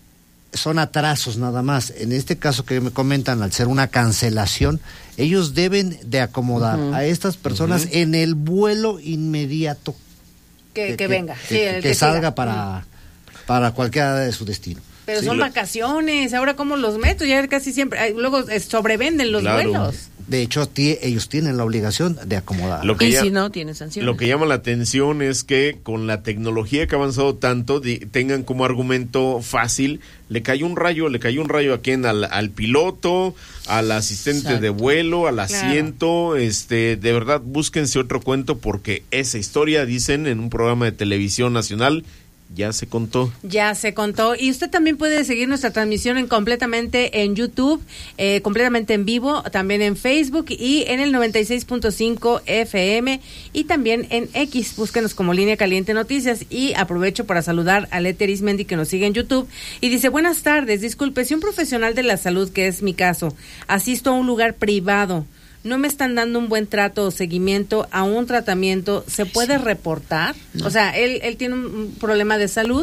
son atrasos nada más. En este caso que me comentan, al ser una cancelación, ellos deben de acomodar uh-huh. a estas personas uh-huh. en el vuelo inmediato
que, que, que,
que
venga,
que,
sí,
que,
que,
que salga para, uh-huh. para cualquiera de su destino.
Pero
sí,
son
lo...
vacaciones, ahora cómo los meto, ya casi siempre, luego sobrevenden los claro. vuelos.
De hecho, t- ellos tienen la obligación de acomodar.
Lo que y ya, si no, tienen sanciones.
Lo que llama la atención es que con la tecnología que ha avanzado tanto, di- tengan como argumento fácil, le cayó un rayo, le cayó un rayo a quién, al, al piloto, al asistente Exacto. de vuelo, al asiento, claro. este, de verdad, búsquense otro cuento porque esa historia, dicen en un programa de televisión nacional, ya se contó.
Ya se contó. Y usted también puede seguir nuestra transmisión en completamente en YouTube, eh, completamente en vivo, también en Facebook y en el noventa y seis punto cinco F M y también en X. Búsquenos como Línea Caliente Noticias. Y aprovecho para saludar a Leti Arismendi, que nos sigue en YouTube y dice: buenas tardes, disculpe, si un profesional de la salud, que es mi caso, asisto a un lugar privado, no me están dando un buen trato o seguimiento a un tratamiento, ¿se puede sí. reportar? No. O sea, él, él tiene un problema de salud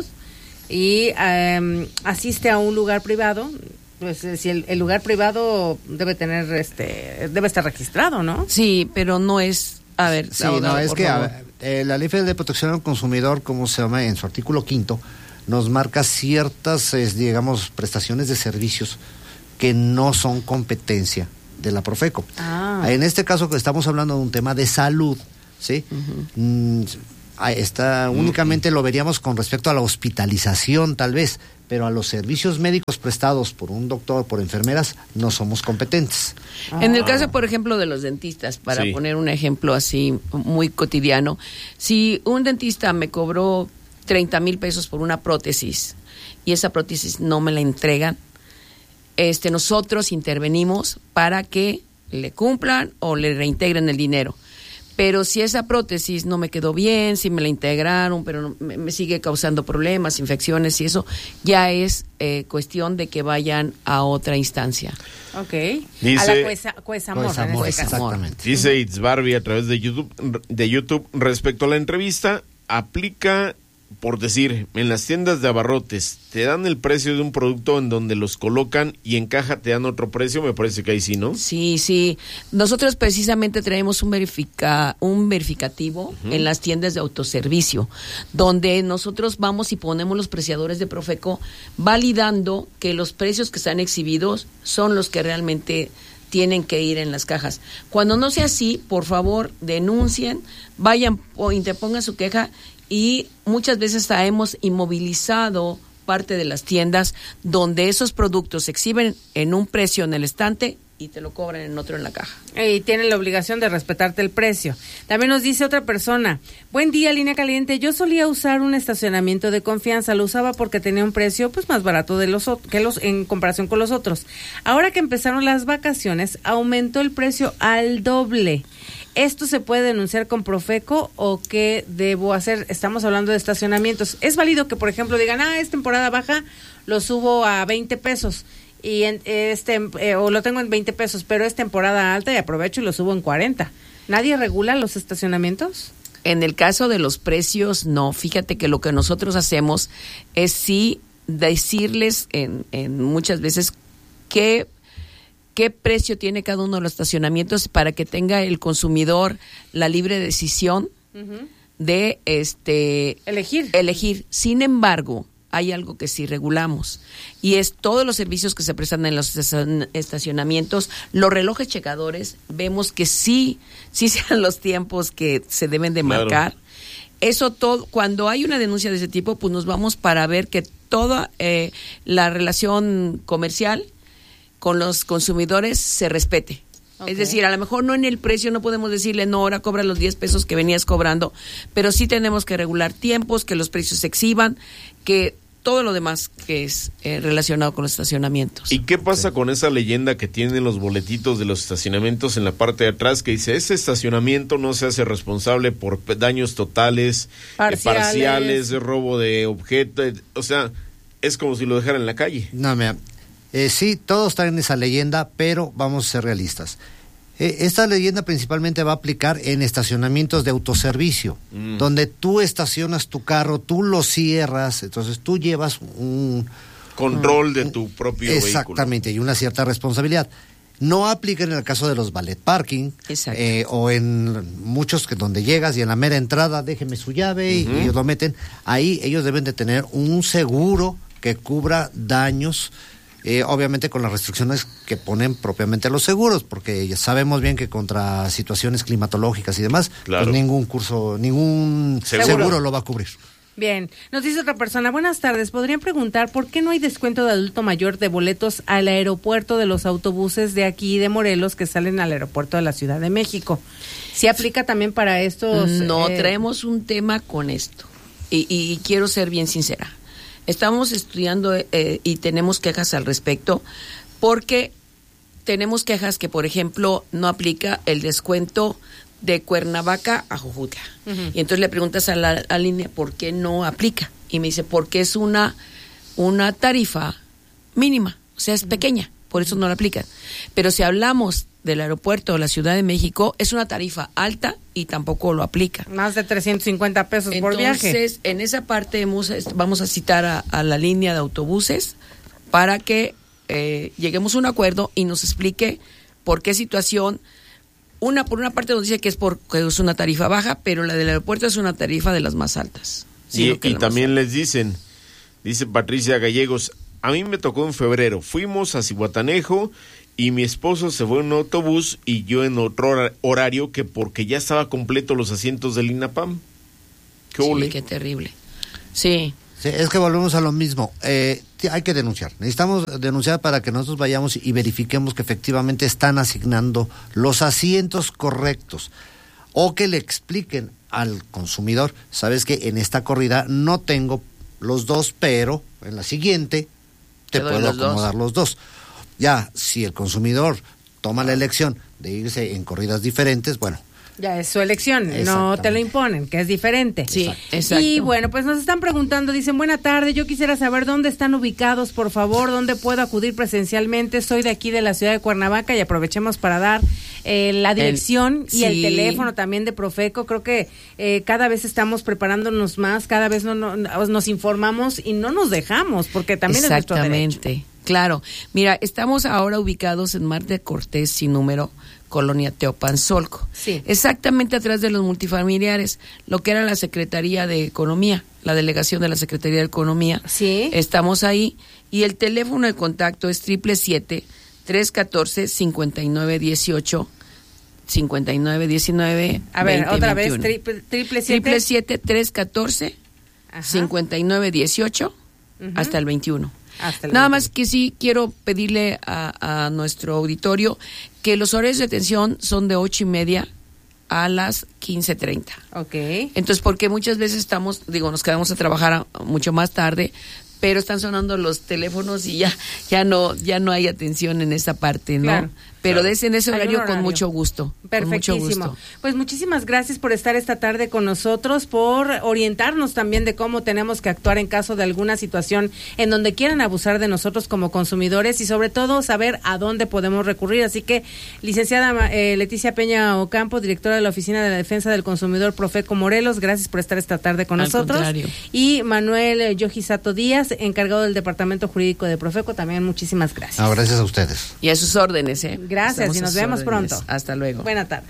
y um, asiste a un lugar privado, pues si el, el lugar privado debe tener, este, debe estar registrado, ¿no?
Sí, pero no es, a ver.
Sí, no, no es que a ver, eh, la Ley Federal de Protección al Consumidor, como se llama en su artículo quinto, nos marca ciertas, eh, digamos, prestaciones de servicios que no son competencia de la Profeco. Ah. En este caso que estamos hablando de un tema de salud, ¿sí? Uh-huh. Mm, está, uh-huh. Únicamente lo veríamos con respecto a la hospitalización, tal vez, pero a los servicios médicos prestados por un doctor, por enfermeras, no somos competentes.
Ah. En el caso, por ejemplo, de los dentistas, para sí. poner un ejemplo así muy cotidiano, si un dentista me cobró treinta mil pesos por una prótesis y esa prótesis no me la entregan, Este, nosotros intervenimos para que le cumplan o le reintegren el dinero. Pero si esa prótesis no me quedó bien, si me la integraron, pero no, me, me sigue causando problemas, infecciones y eso, ya es eh, cuestión de que vayan a otra instancia.
Ok.
Dice,
a la Cuesa, Cuesamor,
Cuesamor,
en este caso.
Exactamente. Dice It's Barbie a través de YouTube, de YouTube, respecto a la entrevista, aplica... Por decir, en las tiendas de abarrotes, ¿te dan el precio de un producto en donde los colocan y en caja te dan otro precio? Me parece que ahí sí, ¿no?
Sí, sí. Nosotros precisamente traemos un verifica, un verificativo uh-huh. en las tiendas de autoservicio, donde nosotros vamos y ponemos los preciadores de Profeco validando que los precios que están exhibidos son los que realmente tienen que ir en las cajas. Cuando no sea así, por favor, denuncien, vayan o interpongan su queja. Y muchas veces hasta hemos inmovilizado parte de las tiendas donde esos productos se exhiben en un precio en el estante y te lo cobran en otro en la caja.
Y tienen la obligación de respetarte el precio. También nos dice otra persona: buen día, Línea Caliente, yo solía usar un estacionamiento de confianza, lo usaba porque tenía un precio pues más barato de los que los en comparación con los otros. Ahora que empezaron las vacaciones, aumentó el precio al doble. ¿Esto se puede denunciar con Profeco o qué debo hacer? Estamos hablando de estacionamientos. ¿Es válido que, por ejemplo, digan, ah, es temporada baja, lo subo a veinte pesos y en, este eh, o lo tengo en veinte pesos, pero es temporada alta y aprovecho y lo subo en cuarenta? ¿Nadie regula los estacionamientos?
En el caso de los precios, no. Fíjate que lo que nosotros hacemos es sí decirles en, en muchas veces qué qué precio tiene cada uno de los estacionamientos para que tenga el consumidor la libre decisión uh-huh. de este
elegir.
elegir. Sin embargo, hay algo que sí regulamos y es todos los servicios que se prestan en los estacionamientos, los relojes checadores, vemos que sí, sí sean los tiempos que se deben de claro. marcar. Eso todo, cuando hay una denuncia de ese tipo, pues nos vamos para ver que toda eh, la relación comercial con los consumidores se respete. Okay. Es decir, a lo mejor no en el precio, no podemos decirle, no, ahora cobra los diez pesos que venías cobrando, pero sí tenemos que regular tiempos, que los precios se exhiban, que todo lo demás que es eh, relacionado con los estacionamientos.
¿Y qué pasa okay. con esa leyenda que tienen los boletitos de los estacionamientos en la parte de atrás que dice, ese estacionamiento no se hace responsable por daños totales, parciales, eh, parciales robo de objetos, o sea, es como si lo dejaran en la calle?
No, mira, eh, sí, todos traen esa leyenda, pero vamos a ser realistas. Eh, esta leyenda principalmente va a aplicar en estacionamientos de autoservicio, mm. donde tú estacionas tu carro, tú lo cierras, entonces tú llevas un...
Control
un,
de tu propio
exactamente, vehículo. Exactamente, y una cierta responsabilidad. No aplica en el caso de los valet parking, eh, o en muchos que donde llegas y en la mera entrada déjeme su llave uh-huh. y ellos lo meten. Ahí ellos deben de tener un seguro que cubra daños, Eh, obviamente con las restricciones que ponen propiamente los seguros, porque ya sabemos bien que contra situaciones climatológicas y demás, claro. pues ningún curso, ningún seguro. seguro lo va a cubrir.
Bien, nos dice otra persona, buenas tardes, ¿podrían preguntar por qué no hay descuento de adulto mayor de boletos al aeropuerto de los autobuses de aquí de Morelos que salen al aeropuerto de la Ciudad de México? ¿Sí aplica también para estos?
No,
eh...
traemos un tema con esto. y, y quiero ser bien sincera. Estamos estudiando eh, y tenemos quejas al respecto porque tenemos quejas que, por ejemplo, no aplica el descuento de Cuernavaca a Jojutla. Uh-huh. Y entonces le preguntas a la, a la línea por qué no aplica. Y me dice, porque es una, una tarifa mínima, o sea, es uh-huh. pequeña, por eso no la aplican. Pero si hablamos del aeropuerto de la Ciudad de México, es una tarifa alta y tampoco lo aplica.
Más de trescientos cincuenta pesos
entonces,
por viaje.
Entonces, en esa parte hemos, vamos a citar a, a la línea de autobuses para que eh, lleguemos a un acuerdo y nos explique por qué situación. Una, por una parte nos dice que es porque es una tarifa baja, pero la del aeropuerto es una tarifa de las más altas.
Sí, y, y también les dicen, dice Patricia Gallegos, a mí me tocó en febrero, fuimos a Zihuatanejo y mi esposo se fue en un autobús y yo en otro horario que porque ya estaba completo los asientos del INAPAM.
¿Qué sí, ole? Qué terrible. Sí.
Sí, es que volvemos a lo mismo. Eh, hay que denunciar. Necesitamos denunciar para que nosotros vayamos y verifiquemos que efectivamente están asignando los asientos correctos. O que le expliquen al consumidor, sabes que en esta corrida no tengo los dos, pero en la siguiente te, te puedo acomodar dos. los dos. Ya, si el consumidor toma la elección de irse en corridas diferentes, bueno.
Ya es su elección, no te lo imponen, que es diferente.
Sí, exacto.
Y bueno, pues nos están preguntando, dicen, buena tarde, yo quisiera saber dónde están ubicados, por favor, dónde puedo acudir presencialmente, soy de aquí de la ciudad de Cuernavaca y aprovechemos para dar eh, la dirección el, y sí. el teléfono también de Profeco. Creo que eh, cada vez estamos preparándonos más, cada vez no, no, nos informamos y no nos dejamos, porque también es nuestro derecho.
Exactamente. Claro, mira, estamos ahora ubicados en Marte Cortés sin número, Colonia Teopanzolco.
Sí.
Exactamente atrás de los multifamiliares, lo que era la Secretaría de Economía, la delegación de la Secretaría de Economía.
Sí.
Estamos ahí y el teléfono de contacto es triple siete, tres catorce, cincuenta y nueve dieciocho, cincuenta y nueve diecinueve.
A ver,
veinte,
otra
veintiuno.
vez, triple, triple siete.
Triple siete, tres catorce, cincuenta y nueve dieciocho, uh-huh. hasta el veintiuno.
Hasta
Nada más que sí quiero pedirle a, a nuestro auditorio que los horarios de atención son de ocho y media a las quince treinta.
Ok.
Entonces, porque muchas veces estamos, digo, nos quedamos a trabajar a, mucho más tarde, pero están sonando los teléfonos y ya ya no ya no hay atención en esa parte, ¿no?
Claro.
Pero
claro.
des en ese horario,
horario
con mucho gusto.
Perfectísimo.
Con mucho gusto.
Pues muchísimas gracias por estar esta tarde con nosotros, por orientarnos también de cómo tenemos que actuar en caso de alguna situación en donde quieran abusar de nosotros como consumidores y sobre todo saber a dónde podemos recurrir. Así que, licenciada eh, Leticia Peña Ocampo, directora de la Oficina de la Defensa del Consumidor Profeco Morelos, gracias por estar esta tarde con
Al
nosotros.
Contrario.
Y Manuel eh, Yojisato Díaz, encargado del Departamento Jurídico de Profeco, también muchísimas gracias.
No, gracias a ustedes.
Y a sus órdenes, ¿eh?
Gracias.
Estamos
y nos vemos
órdenes.
pronto.
Hasta luego.
Buena tarde.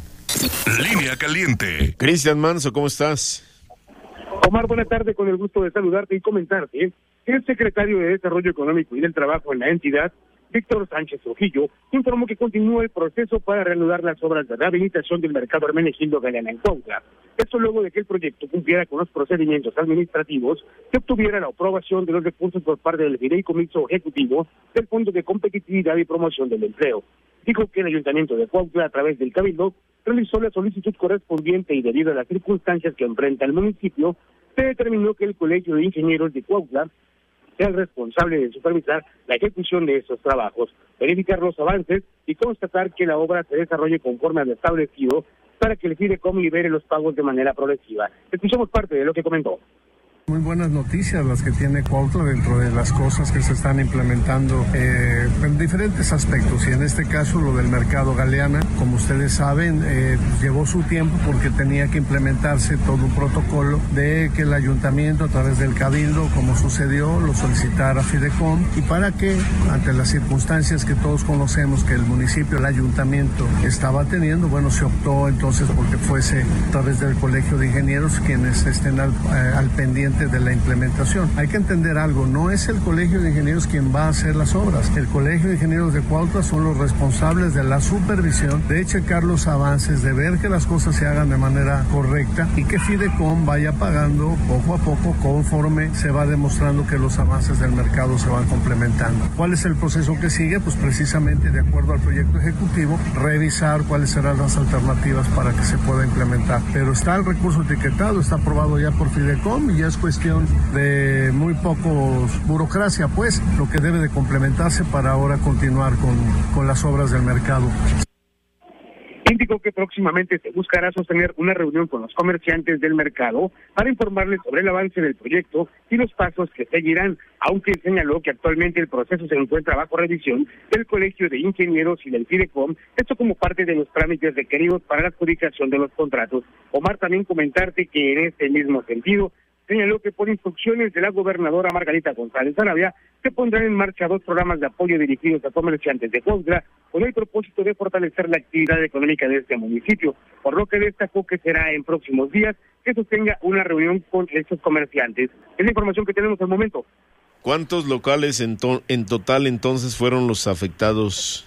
Línea caliente.
Cristian Manso, ¿cómo estás?
Omar, buena tarde, con el gusto de saludarte y comentarte que el secretario de Desarrollo Económico y del Trabajo en la entidad, Víctor Sánchez Trujillo, informó que continúa el proceso para reanudar las obras de rehabilitación del mercado Hermenegildo Galeana en Cuautla. Esto luego de que el proyecto cumpliera con los procedimientos administrativos que obtuviera la aprobación de los recursos por parte del Fideicomiso Ejecutivo del Fondo de Competitividad y Promoción del Empleo. Dijo que el Ayuntamiento de Cuautla, a través del Cabildo, realizó la solicitud correspondiente y debido a las circunstancias que enfrenta el municipio, se determinó que el Colegio de Ingenieros de Cuautla sea el responsable de supervisar la ejecución de estos trabajos, verificar los avances y constatar que la obra se desarrolle conforme a lo establecido para que el Fidecom libere los pagos de manera progresiva. Escuchemos parte de lo que comentó.
Muy buenas noticias las que tiene Cuautla dentro de las cosas que se están implementando eh, en diferentes aspectos, y en este caso lo del mercado Galeana, como ustedes saben, eh, llevó su tiempo porque tenía que implementarse todo un protocolo de que el ayuntamiento a través del Cabildo, como sucedió, lo solicitara a Fidecom, y para que ante las circunstancias que todos conocemos que el municipio, el ayuntamiento estaba teniendo, bueno, se optó entonces porque fuese a través del Colegio de Ingenieros quienes estén al, eh, al pendiente parte de la implementación. Hay que entender algo, no es el Colegio de Ingenieros quien va a hacer las obras. El Colegio de Ingenieros de Cuautla son los responsables de la supervisión, de checar los avances, de ver que las cosas se hagan de manera correcta y que Fidecom vaya pagando poco a poco conforme se va demostrando que los avances del mercado se van complementando. ¿Cuál es el proceso que sigue? Pues precisamente de acuerdo al proyecto ejecutivo, revisar cuáles serán las alternativas para que se pueda implementar. Pero está el recurso etiquetado, está aprobado ya por Fidecom y ya es cuestión de muy pocos burocracia, pues, lo que debe de complementarse para ahora continuar con, con las obras del mercado.
Indicó que próximamente se buscará sostener una reunión con los comerciantes del mercado para informarles sobre el avance del proyecto y los pasos que seguirán, aunque señaló que actualmente el proceso se encuentra bajo revisión del Colegio de Ingenieros y del Fidecom, esto como parte de los trámites requeridos para la adjudicación de los contratos. Omar, también comentarte que en este mismo sentido, señaló que por instrucciones de la gobernadora Margarita González Arabia se pondrán en marcha dos programas de apoyo dirigidos a comerciantes de Cuautla con el propósito de fortalecer la actividad económica de este municipio, por lo que destacó que será en próximos días que sostenga una reunión con estos comerciantes. Es la información que tenemos al momento.
¿Cuántos locales en, to- en total entonces fueron los afectados?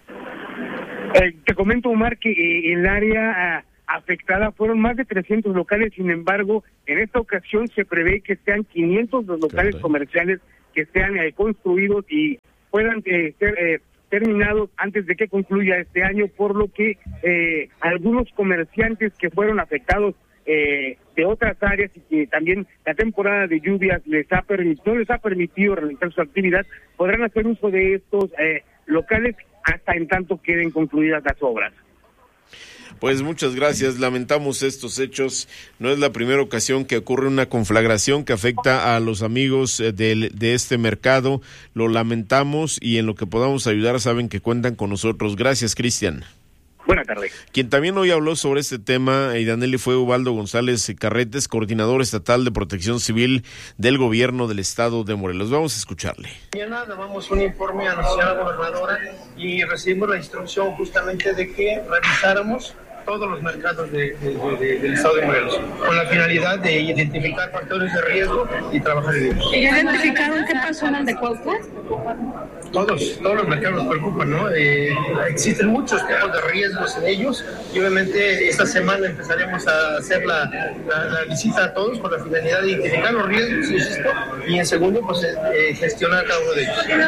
Eh, te comento, Omar, que eh, el área ah, afectada fueron más de trescientos locales, sin embargo, en esta ocasión se prevé que sean quinientos los locales Caray. comerciales que sean eh, construidos y puedan eh, ser eh, terminados antes de que concluya este año, por lo que eh, algunos comerciantes que fueron afectados eh, de otras áreas y que también la temporada de lluvias les ha permitido, no les ha permitido realizar su actividad, podrán hacer uso de estos eh, locales hasta en tanto queden concluidas las obras.
Pues muchas gracias, lamentamos estos hechos, no es la primera ocasión que ocurre una conflagración que afecta a los amigos de, de este mercado, lo lamentamos y en lo que podamos ayudar saben que cuentan con nosotros. Gracias, Cristian.
Buenas tardes.
Quien también hoy habló sobre este tema, Idaneli, fue Ubaldo González Carretes, coordinador estatal de Protección Civil del Gobierno del Estado de Morelos. Vamos a escucharle.
Mañana damos un informe a la señora gobernadora y recibimos la instrucción justamente de que revisáramos todos los mercados de, de, de, del Estado de Morelos, con la finalidad de identificar factores de riesgo y trabajar en ellos.
¿Y identificaron qué pasó en el de Cuautla?
Todos, todos los mercados nos preocupan, ¿no? Eh, existen muchos tipos de riesgos en ellos y obviamente esta semana empezaremos a hacer la, la, la visita a todos con la finalidad de identificar los riesgos, insisto, y en segundo, pues eh, gestionar cada uno de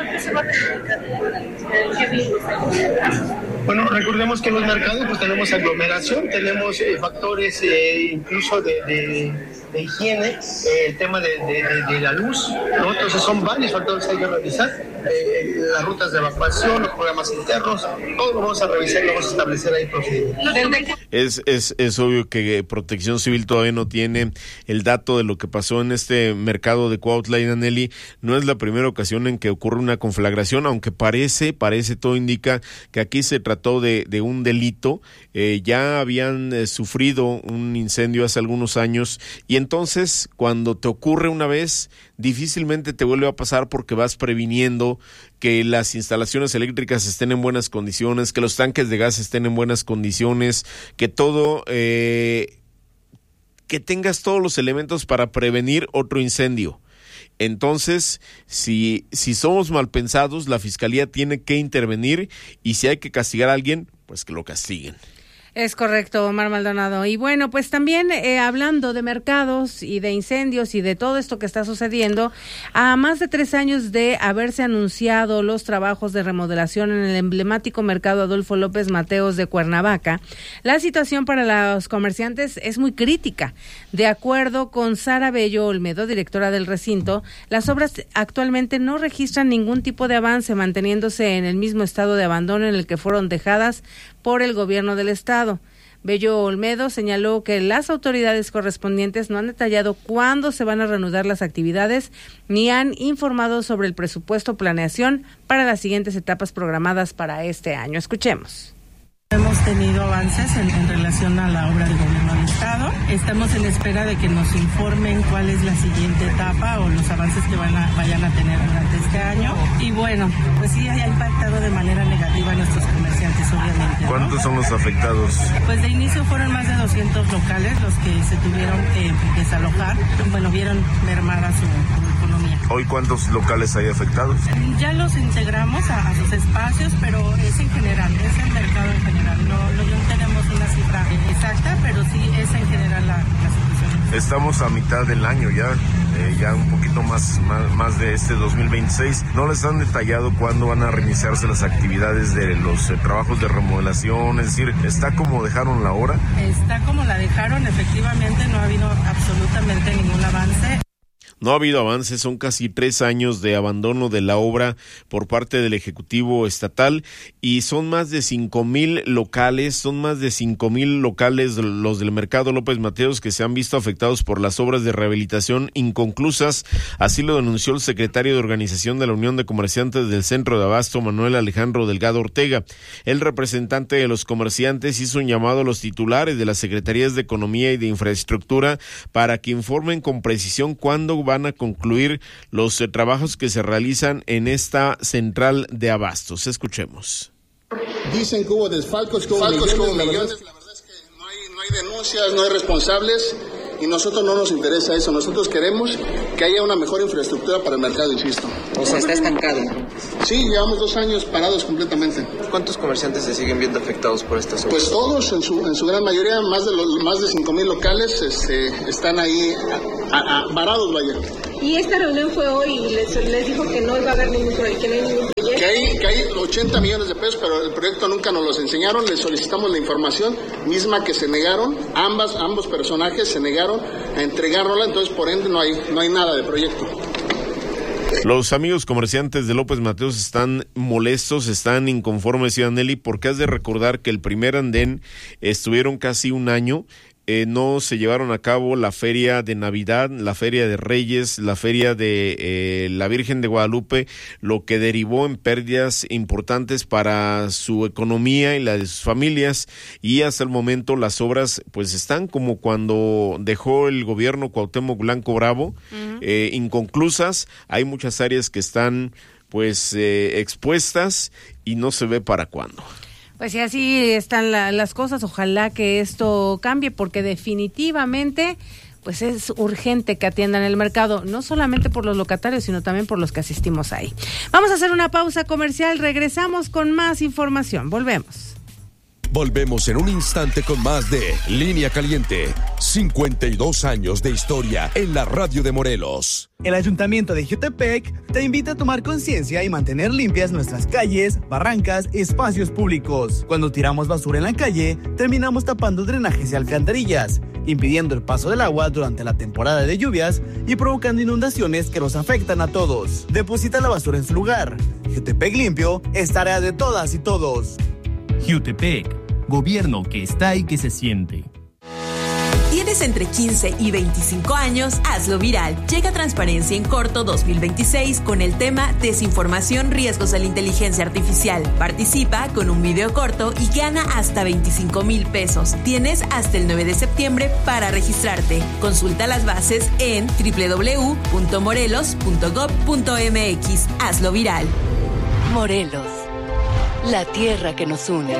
ellos. Bueno, recordemos que en los mercados pues tenemos aglomeración, tenemos eh, factores eh, incluso de, de, de higiene, eh, el tema de, de, de, de la luz, ¿no? Entonces son varios factores que hay que revisar, eh, las rutas de evacuación, los programas internos, todo lo vamos a revisar y lo vamos a establecer ahí procedimientos.
Es, es, es obvio que Protección Civil todavía no tiene el dato de lo que pasó en este mercado de Cuautla y Danelli. No es la primera ocasión en que ocurre una conflagración, aunque parece, parece, todo indica que aquí se trató de, de un delito. Eh, ya habían eh, sufrido un incendio hace algunos años y entonces cuando te ocurre una vez, difícilmente te vuelve a pasar porque vas previniendo que las instalaciones eléctricas estén en buenas condiciones, que los tanques de gas estén en buenas condiciones, que todo, eh, que tengas todos los elementos para prevenir otro incendio. Entonces, si, si somos mal pensados, la Fiscalía tiene que intervenir y si hay que castigar a alguien, pues que lo castiguen.
Es correcto, Omar Maldonado. Y bueno, pues también eh, hablando de mercados y de incendios y de todo esto que está sucediendo, a más de tres años de haberse anunciado los trabajos de remodelación en el emblemático mercado Adolfo López Mateos de Cuernavaca, la situación para los comerciantes es muy crítica. De acuerdo con Sara Bello Olmedo, directora del recinto, las obras actualmente no registran ningún tipo de avance, manteniéndose en el mismo estado de abandono en el que fueron dejadas por el gobierno del estado. Bello Olmedo señaló que las autoridades correspondientes no han detallado cuándo se van a reanudar las actividades ni han informado sobre el presupuesto planeación para las siguientes etapas programadas para este año. Escuchemos.
Hemos tenido avances en, en relación a la obra del gobierno del estado. Estamos en espera de que nos informen cuál es la siguiente etapa o los avances que van a, vayan a tener durante este año. Y bueno, pues sí ha impactado de manera negativa a nuestros comerciantes, obviamente, ¿no?
¿Cuántos son los afectados?
Pues de inicio fueron más de doscientos locales los que se tuvieron que desalojar. Bueno, vieron mermada su, su economía.
¿Hoy cuántos locales hay afectados?
Ya los integramos a, a sus espacios, pero es en general, es el mercado en general. No, no, no tenemos una cifra exacta, pero sí es en general la, la situación.
Estamos a mitad del año ya, eh, ya un poquito más, más, más de este dos mil veintiséis. ¿No les han detallado cuándo van a reiniciarse las actividades de los eh, trabajos de remodelación? Es decir, ¿está como dejaron la hora?
Está como la dejaron, efectivamente, no ha habido absolutamente ningún avance.
No ha habido avances, son casi tres años de abandono de la obra por parte del Ejecutivo Estatal y son más de cinco mil locales, son más de cinco mil locales los del Mercado López Mateos que se han visto afectados por las obras de rehabilitación inconclusas. Así lo denunció el secretario de Organización de la Unión de Comerciantes del Centro de Abasto, Manuel Alejandro Delgado Ortega. El representante de los comerciantes hizo un llamado a los titulares de las Secretarías de Economía y de Infraestructura para que informen con precisión cuándo van a concluir los eh, trabajos que se realizan en esta central de abastos. Escuchemos.
Dicen que hubo desfalcos, que hubo millones, como millones. La verdad es que no hay, no hay denuncias, no hay responsables y nosotros no nos interesa eso. Nosotros queremos que haya una mejor infraestructura para el mercado, insisto.
O sea, está estancado.
Sí, llevamos dos años parados completamente.
¿Cuántos comerciantes se siguen viendo afectados por estas obras?
Pues todos, en su, en su gran mayoría, más de los, más de cinco mil locales este, están ahí a, a, a, varados, vaya.
Y esta reunión fue hoy y les, les dijo que no iba a haber ningún proyecto, que no hay ningún proyecto.
Que hay, que hay ochenta millones de pesos, pero el proyecto nunca nos los enseñaron, les solicitamos la información misma que se negaron, ambas, ambos personajes se negaron a entregárnosla, entonces por ende no hay, no hay nada de proyecto.
Los amigos comerciantes de López Mateos están molestos, están inconformes, Ciudad Nelly, porque has de recordar que el primer andén estuvieron casi un año. Eh, no se llevaron a cabo la feria de Navidad, la feria de Reyes, la feria de eh, la Virgen de Guadalupe, lo que derivó en pérdidas importantes para su economía y la de sus familias, y hasta el momento las obras pues están como cuando dejó el gobierno Cuauhtémoc Blanco Bravo, uh-huh. eh, inconclusas. Hay muchas áreas que están pues eh, expuestas y no se ve para cuándo.
Pues sí, así están la, las cosas. Ojalá que esto cambie, porque definitivamente pues es urgente que atiendan el mercado, no solamente por los locatarios, sino también por los que asistimos ahí. Vamos a hacer una pausa comercial, regresamos con más información. Volvemos.
Volvemos en un instante con más de Línea Caliente. cincuenta y dos años de historia en la radio de Morelos.
El Ayuntamiento de Jiutepec te invita a tomar conciencia y mantener limpias nuestras calles, barrancas y espacios públicos. Cuando tiramos basura en la calle, terminamos tapando drenajes y alcantarillas, impidiendo el paso del agua durante la temporada de lluvias y provocando inundaciones que nos afectan a todos. Deposita la basura en su lugar. Jiutepec limpio es tarea de todas y todos.
Jiutepec, gobierno que está y que se siente.
¿Tienes entre quince y veinticinco años? Hazlo viral. Llega Transparencia en Corto dos mil veintiséis con el tema Desinformación, riesgos de la inteligencia artificial. Participa con un video corto y gana hasta veinticinco mil pesos. Tienes hasta el nueve de septiembre para registrarte. Consulta las bases en doble u doble u doble u punto morelos punto gob punto eme equis. Hazlo viral.
Morelos, la tierra que nos une.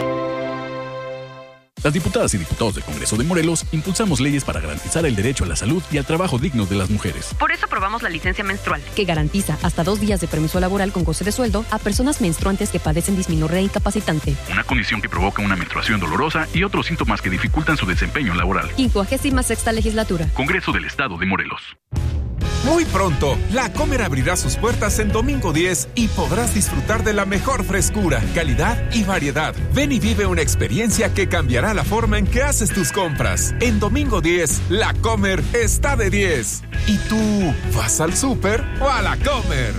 Las diputadas y diputados del Congreso de Morelos impulsamos leyes para garantizar el derecho a la salud y al trabajo digno de las mujeres.
Por eso aprobamos la licencia menstrual, que garantiza hasta dos días de permiso laboral con goce de sueldo a personas menstruantes que padecen dismenorrea incapacitante.
Una condición que provoca una menstruación dolorosa y otros síntomas que dificultan su desempeño laboral.
quincuagésima sexta legislatura.
Congreso del Estado de Morelos.
Muy pronto, La Comer abrirá sus puertas en domingo diez y podrás disfrutar de la mejor frescura, calidad y variedad. Ven y vive una experiencia que cambiará la forma en que haces tus compras. En domingo diez, La Comer está de diez. ¿Y tú vas al súper o a La Comer?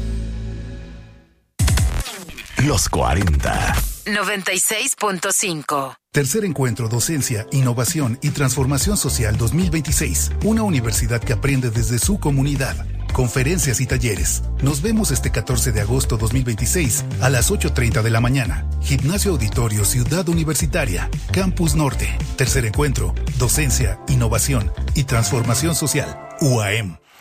Los cuarenta.
noventa y seis punto cinco.
Tercer encuentro Docencia, Innovación y Transformación Social dos mil veintiséis. Una universidad que aprende desde su comunidad. Conferencias y talleres. Nos vemos este catorce de agosto dos mil veintiséis a las ocho treinta de la mañana. Gimnasio Auditorio Ciudad Universitaria, Campus Norte. Tercer encuentro Docencia, Innovación y Transformación Social. U A M.